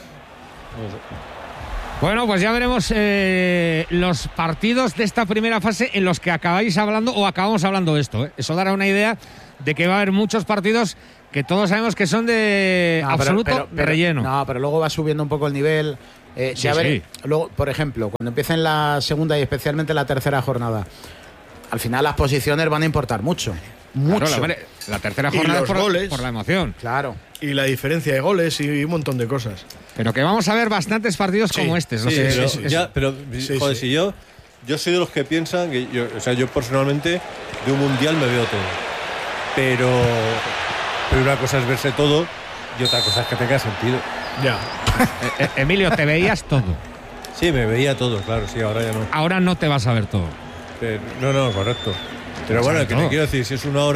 Bueno, pues ya veremos los partidos de esta primera fase en los que acabáis hablando o acabamos hablando de esto. Eso dará una idea de que va a haber muchos partidos que todos sabemos que son de absoluto relleno. No, pero luego va subiendo un poco el nivel. Luego, por ejemplo, cuando empiecen la segunda y especialmente la tercera jornada, al final las posiciones van a importar mucho. Claro, la tercera jornada los goles, por la emoción. Claro. Y la diferencia de goles y un montón de cosas. Pero que vamos a ver bastantes partidos como este. Joder, si yo soy de los que piensan que yo personalmente de un mundial me veo todo. Pero una cosa es verse todo y otra cosa es que tenga sentido. Ya. Emilio, ¿te veías todo? Sí, me veía todo, claro, sí, ahora ya no. Ahora no te vas a ver todo. No, correcto. Pero bueno, que te quiero decir, si es una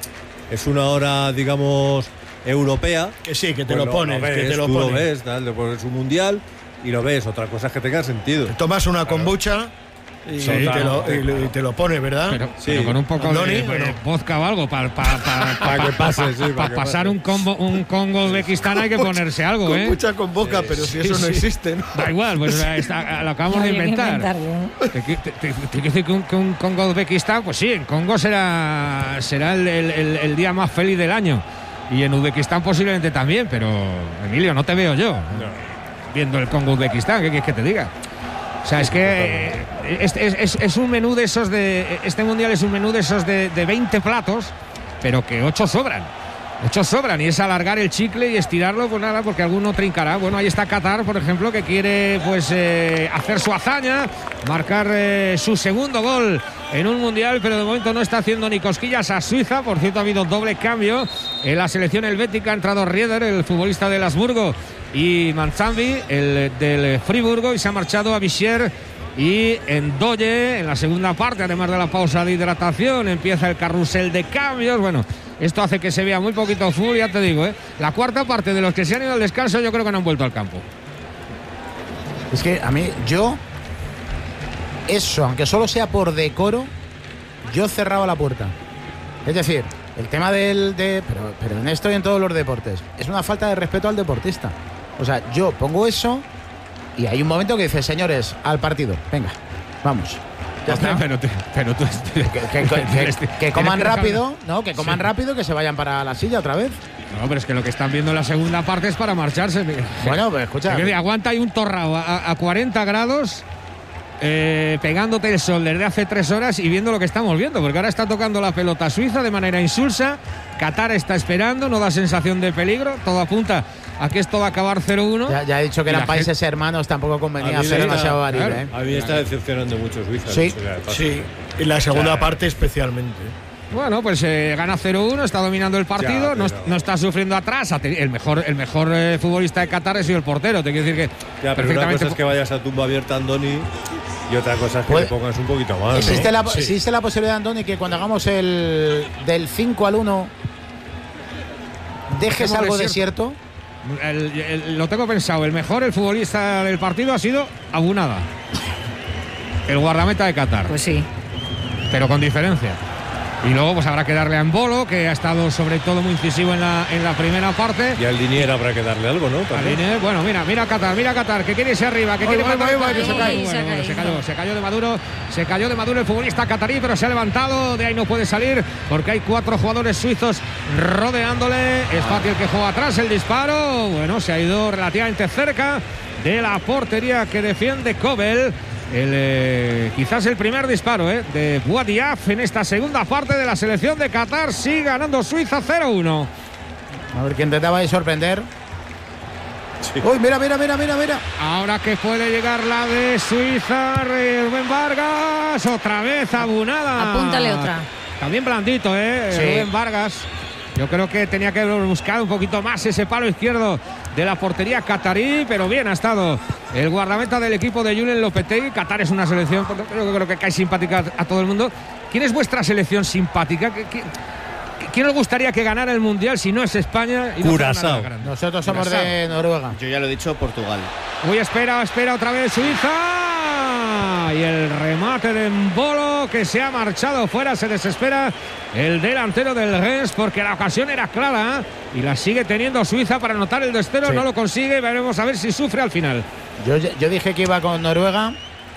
hora, digamos, europea. Que sí, que te lo pones, tú lo ves, después es un mundial y lo ves. Otra cosa es que tenga sentido. Te tomas una kombucha y te lo pones, ¿verdad? Pero con un poco de vodka o algo para que pase, para pasar un Congo-Uzbekistán hay que ponerse algo, kombucha con vodka, pero si eso no existe, ¿no? Da igual, pues lo acabamos de inventar. Te quiero decir que un Congo-Uzbekistán, pues sí, en Congo será el día más feliz del año. Y en Uzbekistán posiblemente también, pero Emilio, no te veo yo viendo el Congo-Uzbekistán, ¿qué quieres que te diga? O sea, es que es un menú de esos este mundial es un menú de esos de 20 platos, pero que 8 sobran. 8 sobran y es alargar el chicle y estirarlo, pues nada, porque alguno trincará. Bueno, ahí está Qatar, por ejemplo, que quiere pues hacer su hazaña, marcar su segundo gol en un mundial, pero de momento no está haciendo ni cosquillas a Suiza. Por cierto, ha habido doble cambio en la selección helvética. Ha entrado Rieder, el futbolista del Habsburgo, y Manzambi, el del Friburgo, y se ha marchado a Bichier y Ndoye en la segunda parte. Además de la pausa de hidratación, empieza el carrusel de cambios. Bueno, esto hace que se vea muy poquito fútbol, ya te digo, la cuarta parte de los que se han ido al descanso yo creo que no han vuelto al campo. Es que a mí, eso, aunque solo sea por decoro, yo cerraba la puerta. Es decir, el tema pero en esto y en todos los deportes, es una falta de respeto al deportista. O sea, yo pongo eso y hay un momento que dice, señores, al partido, venga, vamos. Ya está. Pero tú que coman rápido, ¿no? Que coman rápido, que se vayan para la silla otra vez. No, pero es que lo que están viendo en la segunda parte es para marcharse. Bueno, pues escucha. Aguanta ahí un torrao a 40 grados. Pegándote el sol desde hace 3 horas y viendo lo que estamos viendo, porque ahora está tocando la pelota Suiza de manera insulsa. Qatar está esperando, no da sensación de peligro, todo apunta a que esto va a acabar 0-1. Ya he dicho que eran países hermanos, tampoco convenía ser demasiado válido. A mí está decepcionando mucho Suiza. Sí, y la segunda parte especialmente. Bueno, pues gana 0-1, está dominando el partido, no está sufriendo atrás. El mejor futbolista de Qatar ha sido el portero, te quiero decir que pero una cosa es que vayas a tumba abierta, Andoni, y otra cosa es que le pongas un poquito más. ¿Existe la posibilidad, Andoni, que cuando hagamos del 5-1 dejes algo desierto? Lo tengo pensado. El futbolista del partido ha sido Abunada, el guardameta de Qatar. Pues sí. Pero con diferencia. Y luego pues habrá que darle a Embolo, que ha estado sobre todo muy incisivo en la primera parte. Y al Linier habrá que darle algo, ¿no? Linier, bueno, mira Qatar, que quiere irse arriba, que quiere matar. Se cayó de Maduro el futbolista catarí, pero se ha levantado, de ahí no puede salir, porque hay 4 jugadores suizos rodeándole. Es fácil que juega atrás el disparo. Bueno, se ha ido relativamente cerca de la portería que defiende Kobel. Quizás el primer disparo de Bouadiaf en esta segunda parte de la selección de Qatar. Sigue ganando Suiza 0-1. A ver, que intentaba ahí sorprender. Sí. Uy, mira. Ahora que puede llegar la de Suiza, Rubén Vargas, otra vez Abunada. Apúntale otra. También blandito, Sí. Rubén Vargas. Yo creo que tenía que haber buscado un poquito más ese palo izquierdo de la portería catarí, pero bien ha estado el guardameta del equipo de Julen Lopetegui. Qatar es una selección, creo que cae simpática a todo el mundo. ¿Quién es vuestra selección simpática? quién os gustaría que ganara el Mundial si no es España? Y no Curazao. Nosotros somos de Noruega. Yo ya lo he dicho, Portugal. Uy, espera otra vez Suiza. Y el remate de Embolo que se ha marchado fuera. Se desespera el delantero del Rennes porque la ocasión era clara y la sigue teniendo Suiza para anotar el 2-0. No lo consigue. Veremos a ver si sufre al final. Yo dije que iba con Noruega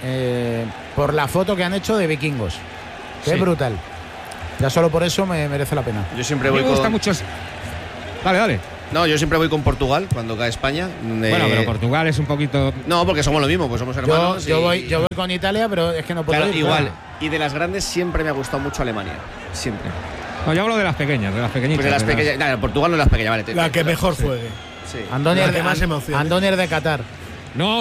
por la foto que han hecho de vikingos. Qué brutal. Ya solo por eso me merece la pena. Yo siempre voy me gusta mucho. Dale. No, yo siempre voy con Portugal cuando cae España. Bueno, pero Portugal es un poquito. No, porque somos lo mismo, pues somos hermanos. Yo voy con Italia, pero es que no puedo ir. Igual. Claro. Y de las grandes siempre me ha gustado mucho Alemania. Siempre. No, yo hablo de las pequeñas, de las pequeñitas. Pues de las pequeñas. No, Portugal no es las pequeñas, vale. La que mejor juegue. Sí. Andonier que más emociona. Andonier de Qatar. No,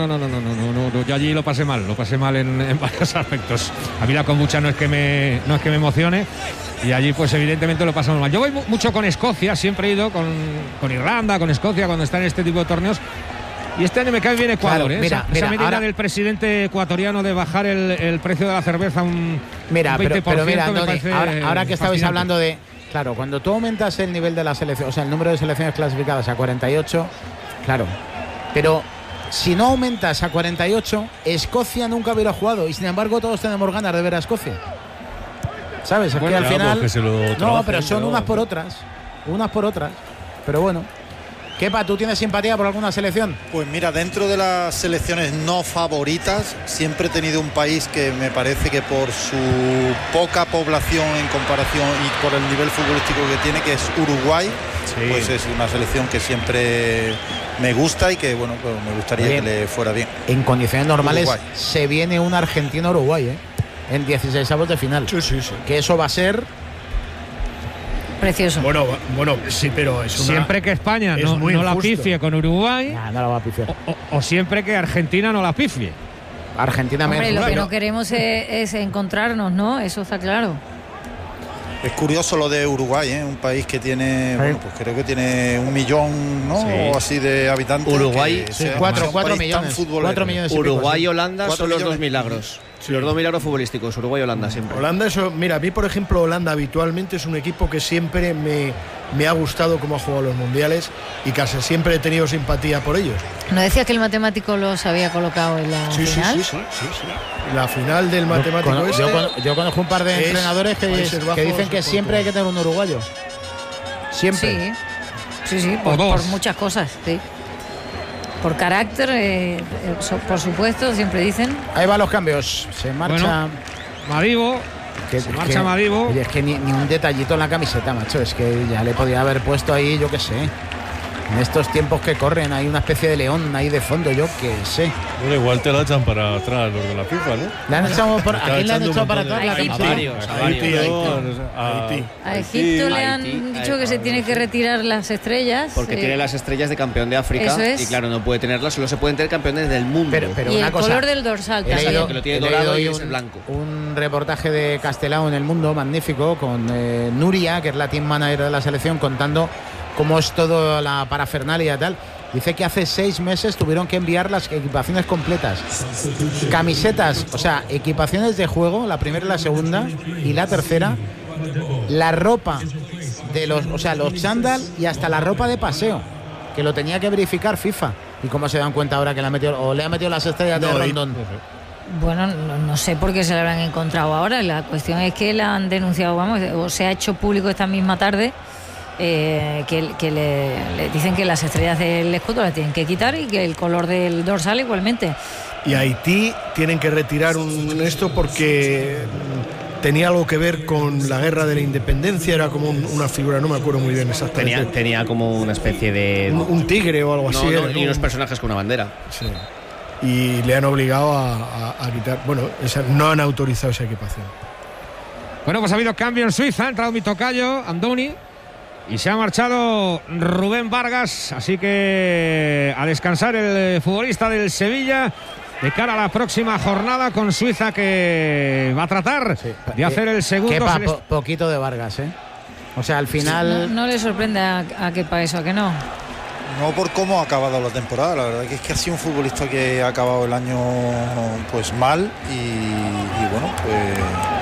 yo allí lo pasé mal en varios aspectos. A mí la kombucha no es que me emocione y allí pues evidentemente lo pasamos mal. Yo voy mucho con Escocia, siempre he ido con Irlanda, con Escocia cuando están en este tipo de torneos. Y este año me cae bien Ecuador, claro, mira, esa medida ahora, del presidente ecuatoriano de bajar el precio de la cerveza un 20%. Pero mira, Andoni, ahora que estabais fascinante. hablando de... Claro, cuando tú aumentas el nivel de la selección, o sea, el número de selecciones clasificadas a 48, claro, pero si no aumentas a 48, Escocia nunca hubiera jugado y sin embargo todos tenemos ganas de ver a Escocia. ¿Sabes? Es bueno, que al final... No, pero son unas por otras. Pero bueno. Kepa, ¿tú tienes simpatía por alguna selección? Pues mira, dentro de las selecciones no favoritas, siempre he tenido un país que me parece que por su poca población en comparación y por el nivel futbolístico que tiene, que es Uruguay, pues es una selección que siempre me gusta y que, bueno, pues me gustaría que le fuera bien. En condiciones normales Uruguay. se viene un Argentina-Uruguay, en 16avos de final. Sí. Que eso va a ser... Precioso. Bueno, sí, pero es siempre que España no la pifie con Uruguay, no la va a pifiar. O siempre que Argentina no la pifie. Argentina menos. Hombre, lo que no queremos es encontrarnos, ¿no? Eso está claro. Es curioso lo de Uruguay, un país que tiene, bueno, pues creo que tiene 1 millón, ¿no? Sí. O así de habitantes. Uruguay, 4 millones. Uruguay y Holanda son los 2 millones. milagros. Los 2 milagros futbolísticos, Uruguay y Holanda siempre. Holanda, eso, mira, a mí por ejemplo Holanda habitualmente es un equipo que siempre me ha gustado cómo ha jugado los mundiales y casi siempre he tenido simpatía por ellos. ¿No decías que el matemático los había colocado en la final? Sí. La final del matemático Yo conozco un par de entrenadores que dicen que siempre hay que tener un uruguayo. Siempre. Sí, por muchas cosas, sí. Por carácter, por supuesto, siempre dicen. Ahí van los cambios. Se marcha Madibo. Madibo. Oye, es que ni un detallito en la camiseta, macho. Es que ya le podía haber puesto ahí, yo qué sé. En estos tiempos que corren hay una especie de león ahí de fondo, yo qué sé. Bueno, igual te la echan para atrás los de la FIFA, ¿no? ¿Le han echado ¿a quién le han echado para atrás la camiseta? A Egipto le han dicho que se tiene que retirar las estrellas. Porque tiene las estrellas de campeón de África. Eso es. Y claro, no puede tenerlas, solo se pueden tener campeones del mundo. Pero y una el cosa, color del dorsal que también. lo tiene dorado y es el blanco. Un reportaje de Castelao en El Mundo, magnífico, con Nuria, que es la team manager de la selección, contando cómo es todo la parafernalia y tal. Dice que hace 6 meses tuvieron que enviar las equipaciones completas. Camisetas, o sea, equipaciones de juego, la primera y la segunda, y la tercera, la ropa de los chándal y hasta la ropa de paseo, que lo tenía que verificar FIFA. ¿Y cómo se dan cuenta ahora que le ha metido las estrellas de Rondón? Bueno, no sé por qué se la habrán encontrado ahora. La cuestión es que la han denunciado, o se ha hecho público esta misma tarde. Que le dicen que las estrellas del escudo las tienen que quitar y que el color del dorsal igualmente. Y Haití tienen que retirar esto porque tenía algo que ver con la guerra de la independencia, era como una figura, no me acuerdo muy bien exactamente. Tenía como una especie de... Un tigre o algo así. Y unos personajes con una bandera. Sí. Y le han obligado a quitar... Bueno, no han autorizado esa equipación. Bueno, pues ha habido cambio en Suiza, ha entrado mi tocayo, Andoni. Y se ha marchado Rubén Vargas, así que a descansar el futbolista del Sevilla de cara a la próxima jornada con Suiza, que va a tratar de hacer el segundo. Poquito de Vargas, O sea, al final... No le sorprende a Kepa eso, ¿a que no? No por cómo ha acabado la temporada, la verdad que es que ha sido un futbolista que ha acabado el año pues mal y bueno, pues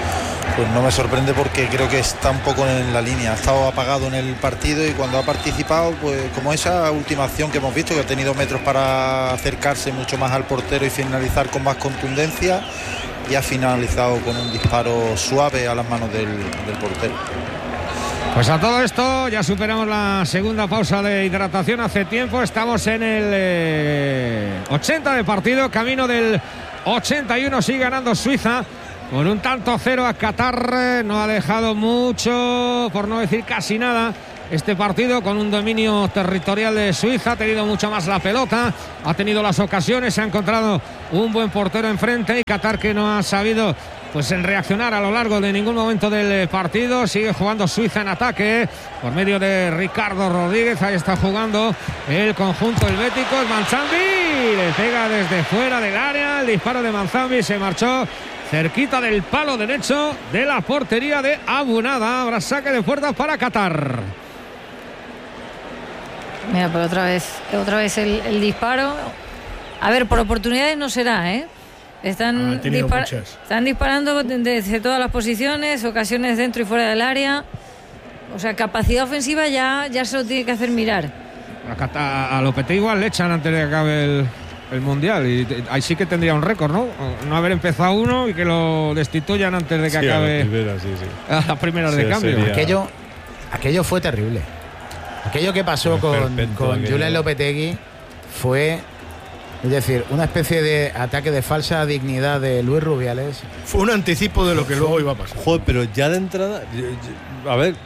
Pues no me sorprende porque creo que está un poco en la línea. Ha estado apagado en el partido y cuando ha participado, pues como esa última acción que hemos visto, que ha tenido metros para acercarse mucho más al portero y finalizar con más contundencia, y ha finalizado con un disparo suave a las manos del portero. Pues a todo esto ya superamos la segunda pausa de hidratación hace tiempo. Estamos en el 80 de partido, camino del 81. Sigue ganando Suiza con un 0-0 a Qatar. No ha dejado mucho, por no decir casi nada, este partido, con un dominio territorial de Suiza. Ha tenido mucho más la pelota, ha tenido las ocasiones, se ha encontrado un buen portero enfrente, y Qatar, que no ha sabido pues en reaccionar a lo largo de ningún momento del partido. Sigue jugando Suiza en ataque por medio de Ricardo Rodríguez. Ahí está jugando el conjunto helvético. Es Manzambi, le pega desde fuera del área. El disparo de Manzambi se marchó cerquita del palo derecho de la portería de Abunada. Habrá saque de puerta para Qatar. Mira, pero otra vez el disparo. A ver, por oportunidades no será, ¿eh? Están disparando desde todas las posiciones, ocasiones dentro y fuera del área. O sea, capacidad ofensiva ya se lo tiene que hacer mirar. A Lopetegui igual le echan antes de que acabe el Mundial, y ahí sí que tendría un récord, ¿no? No haber empezado uno y que lo destituyan antes de que acabe a las primeras de cambio. Sería... Aquello fue terrible. Aquello que pasó con Julen Lopetegui fue... Es decir, una especie de ataque de falsa dignidad de Luis Rubiales. Fue un anticipo de lo que luego iba a pasar. Joder, pero ya de entrada... A ver,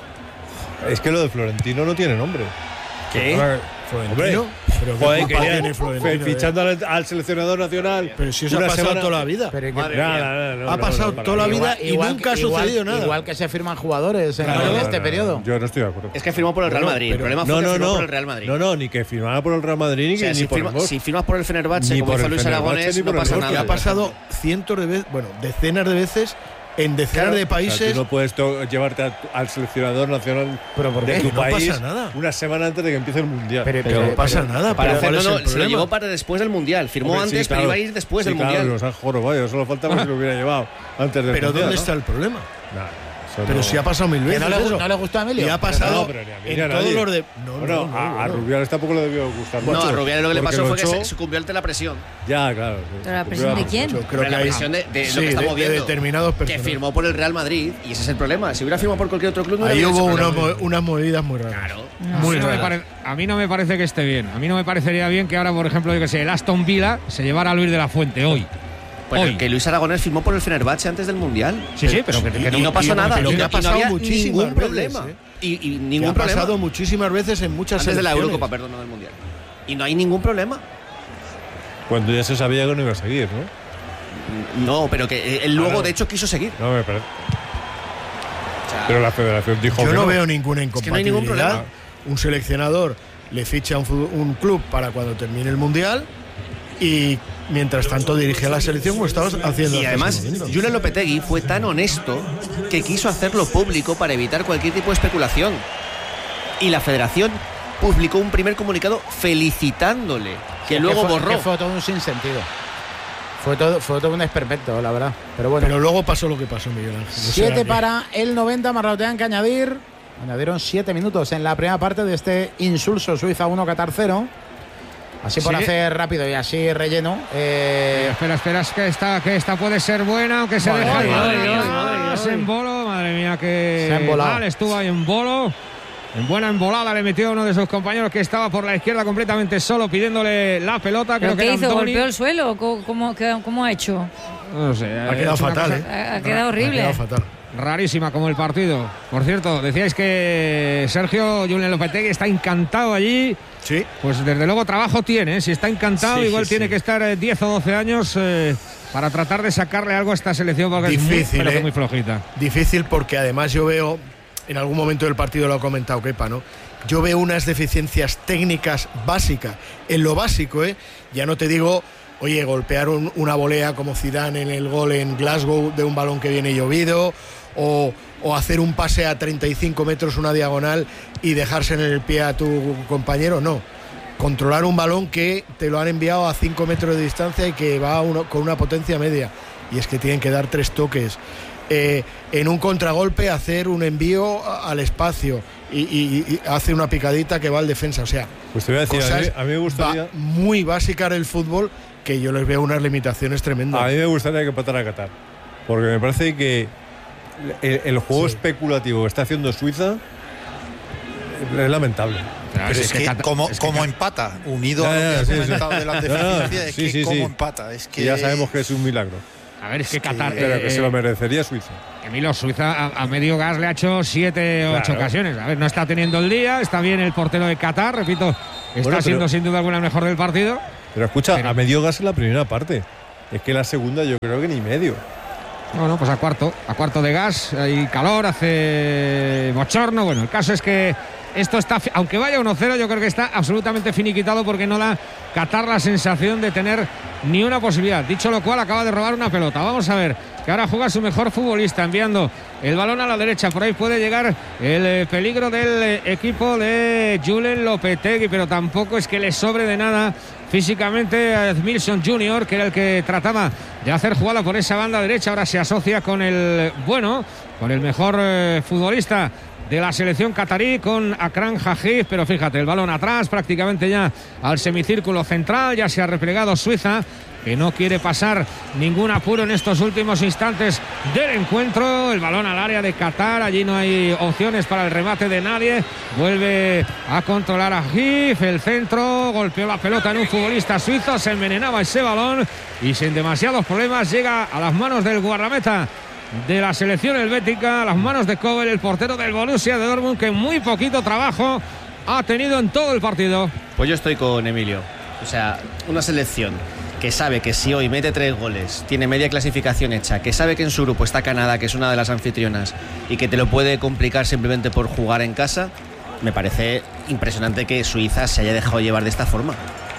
es que lo de Florentino no tiene nombre. ¿Qué? ¿Florentino? ¿Pero joder, que tiene Florentino? Fichando al seleccionador nacional. Pero si eso ha pasado toda la vida. Ha pasado toda la vida y nunca ha sucedido nada. Igual que se firman jugadores en este periodo. Yo no estoy de acuerdo. Es que firmó por el Real Madrid. El problema fue que firmó por el Real Madrid. No, ni que firmara por el Real Madrid ni por el Si firmas por el Fenerbahce, como hizo Luis Aragonés, no pasa nada. Ha pasado cientos de veces, decenas de veces, en decenas de países. O sea, tú no puedes llevarte al seleccionador nacional de tu país no pasa nada. Una semana antes de que empiece el Mundial. Pero no pasa nada. Para hacerlo, se lo llevó para después del Mundial. Firmó antes, pero iba a ir después del Mundial. Claro, los han jorobado. Solo faltaba que lo hubiera llevado antes del Mundial. Pero ¿dónde está el problema? Pero si ha pasado mil veces. ¿No le gustó a Emilio? Y ha pasado en todos los de. A Rubiales tampoco le debió gustar mucho. No, a Rubiales lo que le pasó fue que se sucumbió ante la presión. Ya, claro. ¿Pero la presión de quién? Yo creo que la presión de lo que estamos viendo. De determinados Que personajes. firmó por el Real Madrid, y ese es el problema. Si hubiera firmado por cualquier otro club, no ahí hubiera hubo unas movidas muy raras. Claro. Muy raras. A mí no me parece que esté bien. A mí no me parecería bien que ahora, por ejemplo, yo que sé, el Aston Villa se llevara a Luis de la Fuente hoy. Pues que Luis Aragonés firmó por el Fenerbahce antes del Mundial. Sí, pero y no pasó nada. Pero que ha pasado muchísimas problema. Y ningún problema. Ha pasado muchísimas veces en muchas antes de la Eurocopa, perdón, no del Mundial. Y no hay ningún problema. Cuando ya se sabía que no iba a seguir, ¿no? No, pero que él luego, de hecho, quiso seguir. No me parece. Pero la federación dijo yo no veo ninguna incompatibilidad. Es que no hay ningún problema. Un seleccionador le ficha un club para cuando termine el Mundial, y mientras tanto dirige a la selección como estabas haciendo. Y además, Julen Lopetegui fue tan honesto que quiso hacerlo público para evitar cualquier tipo de especulación. Y la federación publicó un primer comunicado felicitándole, que luego borró. Fue todo un sinsentido. Fue todo un esperpento, la verdad. Pero bueno. Pero luego pasó lo que pasó, Miguel Ángel. 7 para el 90, Marrotean que añadir. Añadieron 7 minutos en la primera parte de este insulso Suiza 1, Qatar 0. Así por hacer rápido y así relleno. Espera, que esta puede ser buena, aunque se deja. Se emboló, madre mía, que mal estuvo ahí en bolo. En buena embolada le metió a uno de sus compañeros que estaba por la izquierda completamente solo pidiéndole la pelota. ¿Pero qué hizo? ¿Golpeó el suelo? ¿Cómo ha hecho? No sé. Ha quedado fatal, Ha quedado horrible. Ha quedado fatal. Rarísima como el partido. Por cierto, decíais que Sergio Julen Lopetegui está encantado allí. Sí. Pues desde luego trabajo tiene, ¿eh? Si está encantado, igual tiene que estar 10 o 12 años para tratar de sacarle algo a esta selección, porque difícil, es muy flojita. Difícil, porque además yo veo, en algún momento del partido lo ha comentado Kepa, ¿no? Yo veo unas deficiencias técnicas básicas, en lo básico, ya no te digo, oye, golpear una volea como Zidane en el gol en Glasgow de un balón que viene llovido, o hacer un pase a 35 metros, una diagonal, y dejarse en el pie a tu compañero, no. controlar un balón que te lo han enviado a 5 metros de distancia y que va con una potencia media. Y es que tienen que dar 3 toques. En un contragolpe hacer un envío al espacio y hace una picadita que va al defensa. O sea, pues te voy a decir, a mí me gustaría... muy básica el fútbol, que yo les veo unas limitaciones tremendas. A mí me gustaría que empatara a Qatar, porque me parece que el juego especulativo que está haciendo Suiza es lamentable. Pero es que como empata, unido a lo que has comentado de la deficiencia, es que como empata. Es que ya sabemos que es un milagro. A ver, es que Qatar... Pero que se lo merecería Suiza. Emilio, Suiza a medio gas le ha hecho 7 o 8 ocasiones. A ver, no está teniendo el día, está bien el portero de Qatar, repito, está siendo sin duda alguna el mejor del partido. Pero escucha, a medio gas en la primera parte. Es que la segunda yo creo que ni medio. No, pues a cuarto de gas, hay calor, hace bochorno. Bueno, el caso es que esto está, aunque vaya 1-0, yo creo que está absolutamente finiquitado, porque no da Qatar la sensación de tener ni una posibilidad. Dicho lo cual, acaba de robar una pelota. Vamos a ver, que ahora juega su mejor futbolista, enviando el balón a la derecha. Por ahí puede llegar el peligro del equipo de Julen Lopetegui, pero tampoco es que le sobre de nada físicamente a Edmilson Jr., que era el que trataba de hacer jugada por esa banda derecha. Ahora se asocia con el mejor futbolista de la selección catarí, con Akram Hajif, pero fíjate, el balón atrás, prácticamente ya al semicírculo central. Ya se ha replegado Suiza, que no quiere pasar ningún apuro en estos últimos instantes del encuentro. El balón al área de Qatar, allí no hay opciones para el remate de nadie. Vuelve a controlar a Hajif, el centro, golpeó la pelota en un futbolista suizo, se envenenaba ese balón y sin demasiados problemas llega a las manos del guardameta de la selección helvética, a las manos de Kobel, el portero del Borussia de Dortmund, que muy poquito trabajo ha tenido en todo el partido. Pues yo estoy con Emilio. O sea, una selección que sabe que si hoy mete 3 goles, tiene media clasificación hecha, que sabe que en su grupo está Canadá, que es una de las anfitrionas, y que te lo puede complicar simplemente por jugar en casa, me parece impresionante que Suiza se haya dejado llevar de esta forma.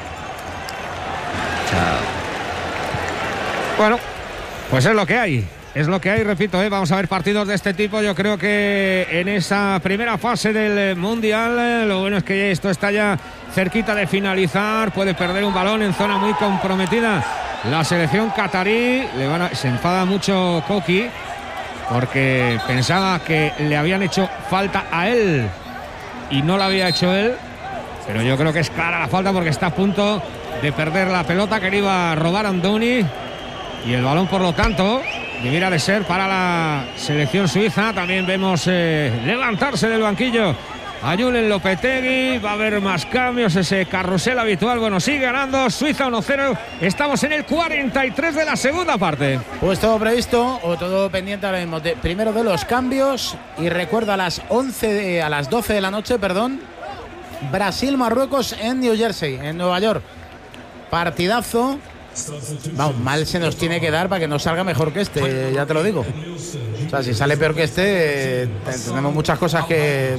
O sea... Bueno, pues es lo que hay. Es lo que hay, repito, vamos a ver partidos de este tipo. Yo creo que en esa primera fase del Mundial, lo bueno es que esto está ya cerquita de finalizar. Puede perder un balón en zona muy comprometida la selección catarí. Se enfada mucho Koki, porque pensaba que le habían hecho falta a él y no la había hecho él. Pero yo creo que es clara la falta, porque está a punto de perder la pelota que le iba a robar Andoni. Y el balón, por lo tanto, debiera de ser para la selección suiza. También vemos levantarse del banquillo a Julen Lopetegui. Va a haber más cambios, ese carrusel habitual. Bueno, sigue ganando Suiza 1-0. Estamos en el 43 de la segunda parte. Pues todo previsto, o todo pendiente ahora mismo. Primero de los cambios. Y recuerdo a las 12 de la noche, Brasil-Marruecos en New Jersey, en Nueva York. Partidazo. Vamos, mal se nos tiene que dar para que no salga mejor que este, ya te lo digo. O sea, si sale peor que este, tenemos muchas cosas que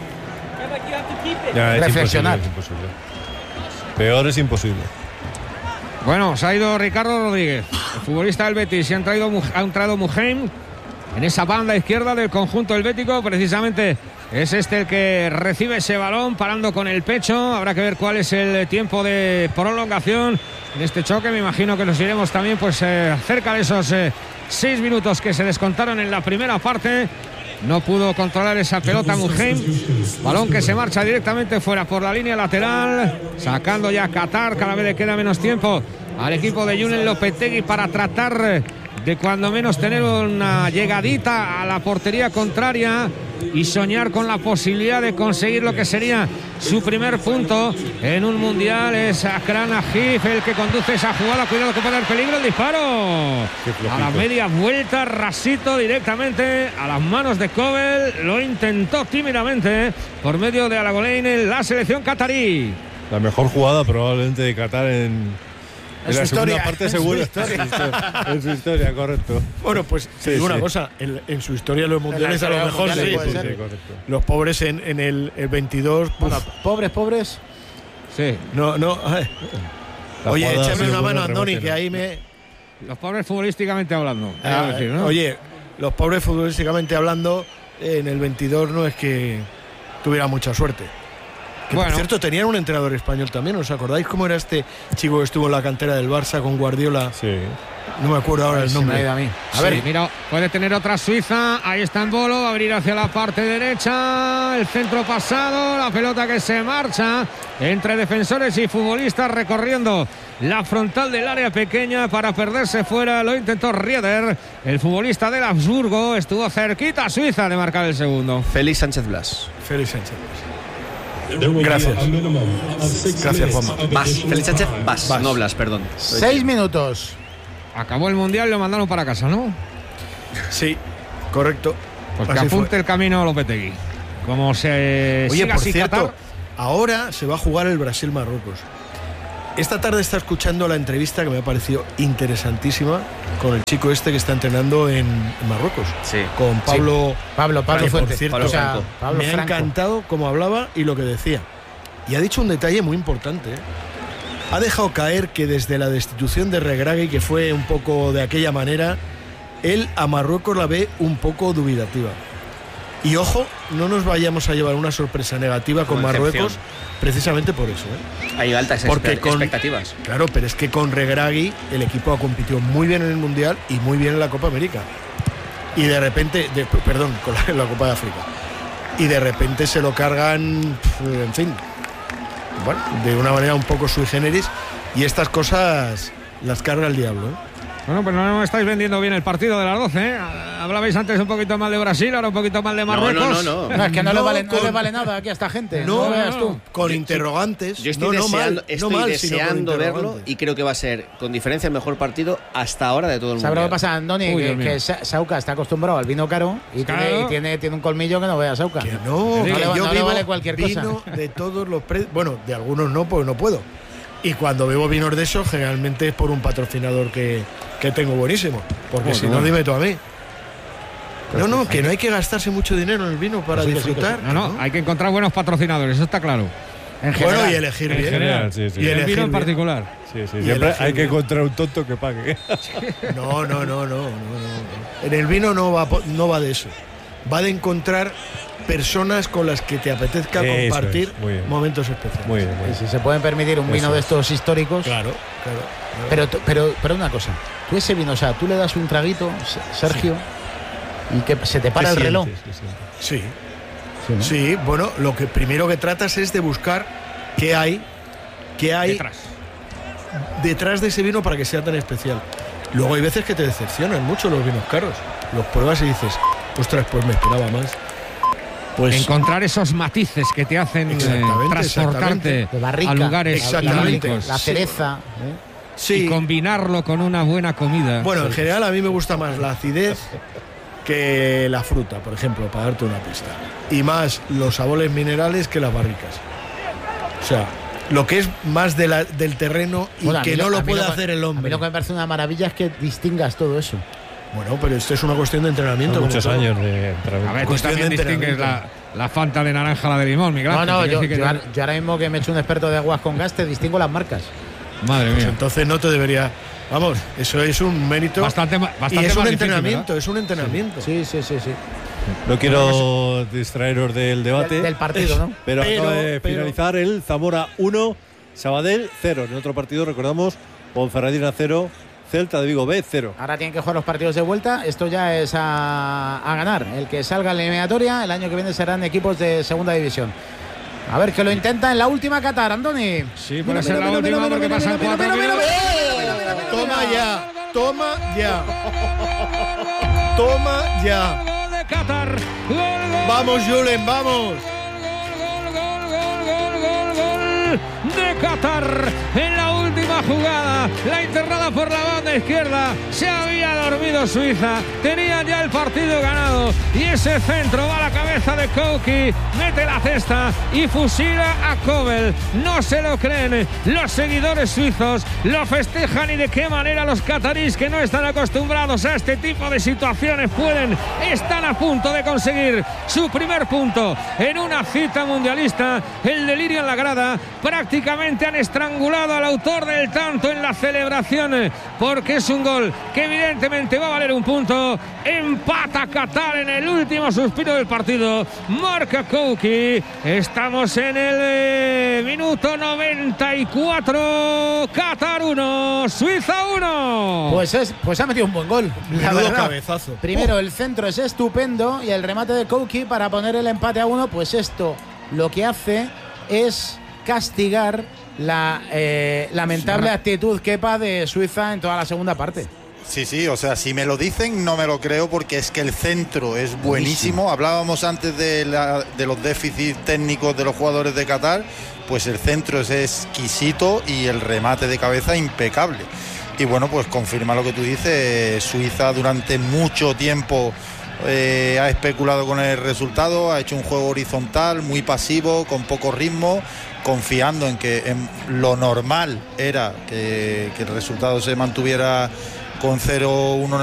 reflexionar. Es imposible. Peor es imposible. Bueno, se ha ido Ricardo Rodríguez, el futbolista del Betis, y ha entrado Muheim en esa banda izquierda del conjunto helvético. Precisamente es este el que recibe ese balón, parando con el pecho. Habrá que ver cuál es el tiempo de prolongación en este choque. Me imagino que nos iremos también cerca de esos 6 minutos que se descontaron en la primera parte. No pudo controlar esa pelota Muheim. Balón que se marcha directamente fuera por la línea lateral, sacando ya Qatar. Cada vez le queda menos tiempo al equipo de Julen Lopetegui para tratar de cuando menos tener una llegadita a la portería contraria y soñar con la posibilidad de conseguir lo que sería su primer punto en un mundial. Es Akram Hajif el que conduce esa jugada. Cuidado que puede haber peligro. El disparo a la media vuelta, rasito directamente a las manos de Kobel. Lo intentó tímidamente por medio de Alagolein la selección catarí. La mejor jugada probablemente de Qatar en la segunda parte, seguro. En su historia, correcto. Bueno, pues una cosa, en su historia los mundiales a lo mejor sí, correcto. Los pobres en el 22. Bueno, pobres. Sí. No. Oye, échame una mano, Andoni, que ahí me. Los pobres futbolísticamente hablando. Decir, ¿no? Oye, los pobres futbolísticamente hablando, en el 22 no es que tuviera mucha suerte. Que, por cierto, tenían un entrenador español también. ¿Os acordáis cómo era este chico que estuvo en la cantera del Barça con Guardiola? Sí. No me acuerdo ahora el nombre. A ver, mira, puede tener otra Suiza. Ahí está en Bolo, va a abrir hacia la parte derecha. El centro pasado, la pelota que se marcha entre defensores y futbolistas recorriendo la frontal del área pequeña para perderse fuera. Lo intentó Rieder, el futbolista del Habsburgo. Estuvo cerquita Suiza de marcar el segundo. Félix Sánchez Blas. Félix Sánchez Blas. Gracias. Gracias, Juanma. Félix Sánchez Bas, no Blas, perdón. 6 minutos. Acabó el Mundial y lo mandaron para casa, ¿no? Sí, correcto. Pues que apunte el camino a Lopetegui. Como se Oye, por cierto, Qatar, ahora se va a jugar el Brasil-Marruecos. Esta tarde está escuchando la entrevista que me ha parecido interesantísima con el chico este que está entrenando en Marruecos. Sí. Con Pablo. Sí. Pablo que, Fuente. por cierto, Pablo me ha Franco. encantado cómo hablaba y lo que decía. Y ha dicho un detalle muy importante. Ha dejado caer que desde la destitución de Regragui, que fue un poco de aquella manera, él a Marruecos la ve un poco dubitativa. Y ojo, no nos vayamos a llevar una sorpresa negativa con Marruecos, precisamente por eso. Hay altas expectativas. Claro, pero es que con Regragui el equipo ha competido muy bien en el Mundial y muy bien en la Copa América. Y de repente, con la Copa de África. Y de repente se lo cargan, en fin, bueno, de una manera un poco sui generis, y estas cosas las carga el diablo, Bueno, pues no estáis vendiendo bien el partido de las 12, ¿eh? Hablabais antes un poquito mal de Brasil, ahora un poquito mal de Marruecos. No, es que no le vale nada aquí a esta gente. No veas tú. Con interrogantes. Yo estoy deseando verlo y creo que va a ser, con diferencia, el mejor partido hasta ahora de todo el mundo. ¿Sabes lo que pasa, Andoni? Que Sauca está acostumbrado al vino caro y tiene un colmillo que no vea Sauca. Que no le vale cualquier vino cosa. de todos los precios. Bueno, de algunos no, porque no puedo. Y cuando bebo vinos de esos, generalmente es por un patrocinador que tengo buenísimo. Porque si no, dime tú a mí. Que no hay que gastarse mucho dinero en el vino para disfrutar. No, hay que encontrar buenos patrocinadores, eso está claro. Bueno, y elegir bien. En general, sí. Y el vino en particular. Sí. Siempre hay que encontrar un tonto que pague. No. En el vino no va de eso. Va de encontrar personas con las que te apetezca compartir momentos especiales. Muy bien. Y si se pueden permitir un vino de estos históricos. Claro. Pero una cosa, tú ese vino, o sea, tú le das un traguito, Sergio, y que se te para el reloj. Sí. Sí, bueno, lo que primero que tratas es de buscar qué hay detrás de ese vino para que sea tan especial. Luego hay veces que te decepcionan mucho los vinos caros. Los pruebas y dices, ostras, pues me esperaba más. Pues encontrar esos matices que te hacen transportarte a lugares idílicos. La cereza. Sí. Y combinarlo con una buena comida. Bueno, en general a mí me gusta más la acidez que la fruta, por ejemplo, para darte una pista. Y más los sabores minerales que las barricas. O sea, lo que es más del terreno y que no lo puede hacer el hombre. A mí lo que me parece una maravilla es que distingas todo eso. Bueno, pero esto es una cuestión de entrenamiento. Muchos años de entrenamiento. A ver, tú también distingues la Fanta de naranja, la de limón, Miguel. Yo ahora mismo que me he hecho un experto de aguas con gas, te distingo las marcas. Madre mía. Entonces no te debería... Vamos, eso es un mérito. Bastante y es un más entrenamiento, difícil, es un entrenamiento. Sí. No quiero distraeros del debate. Del partido, ¿no? Pero acaba de finalizar el Zamora 1, Sabadell 0. En otro partido, recordamos, Ponferradina 0, Celta de Vigo B 0. Ahora tienen que jugar los partidos de vuelta. Esto ya es a ganar. El que salga en la eliminatoria, el año que viene serán equipos de segunda división. A ver, que lo intenta en la última Qatar, Andoni. Sí, puede ser la última porque pasan 4 minutos. Toma ya. Gol de Qatar. Vamos, Julen, vamos. Gol de Qatar en la última jugada, la internada por la banda izquierda. Se había dormido Suiza, tenían ya el partido ganado y ese centro va a la cabeza de Kouki, mete la cesta y fusila a Kobel. No se lo creen los seguidores suizos, lo festejan y de qué manera los cataríes, que no están acostumbrados a este tipo de situaciones, están a punto de conseguir su primer punto en una cita mundialista. El delirio en la grada, prácticamente han estrangulado al autor del tanto en la celebración, porque es un gol que evidentemente solamente va a valer un punto. Empata Qatar en el último suspiro del partido. Marca Kouki. Estamos en el minuto 94. Qatar 1, Suiza 1. Pues ha metido un buen gol. La Menudo verdad. cabezazo. Primero, el centro es estupendo y el remate de Kouki para poner el empate a 1, pues esto lo que hace es castigar la lamentable actitud Kepa de Suiza en toda la segunda parte. Sí, o sea, si me lo dicen no me lo creo, porque es que el centro es buenísimo. Hablábamos antes de los déficits técnicos de los jugadores de Qatar, pues el centro es exquisito y el remate de cabeza impecable. Y bueno, pues confirma lo que tú dices. Suiza durante mucho tiempo ha especulado con el resultado, ha hecho un juego horizontal, muy pasivo, con poco ritmo, confiando en que lo normal era que el resultado se mantuviera con 0-1 en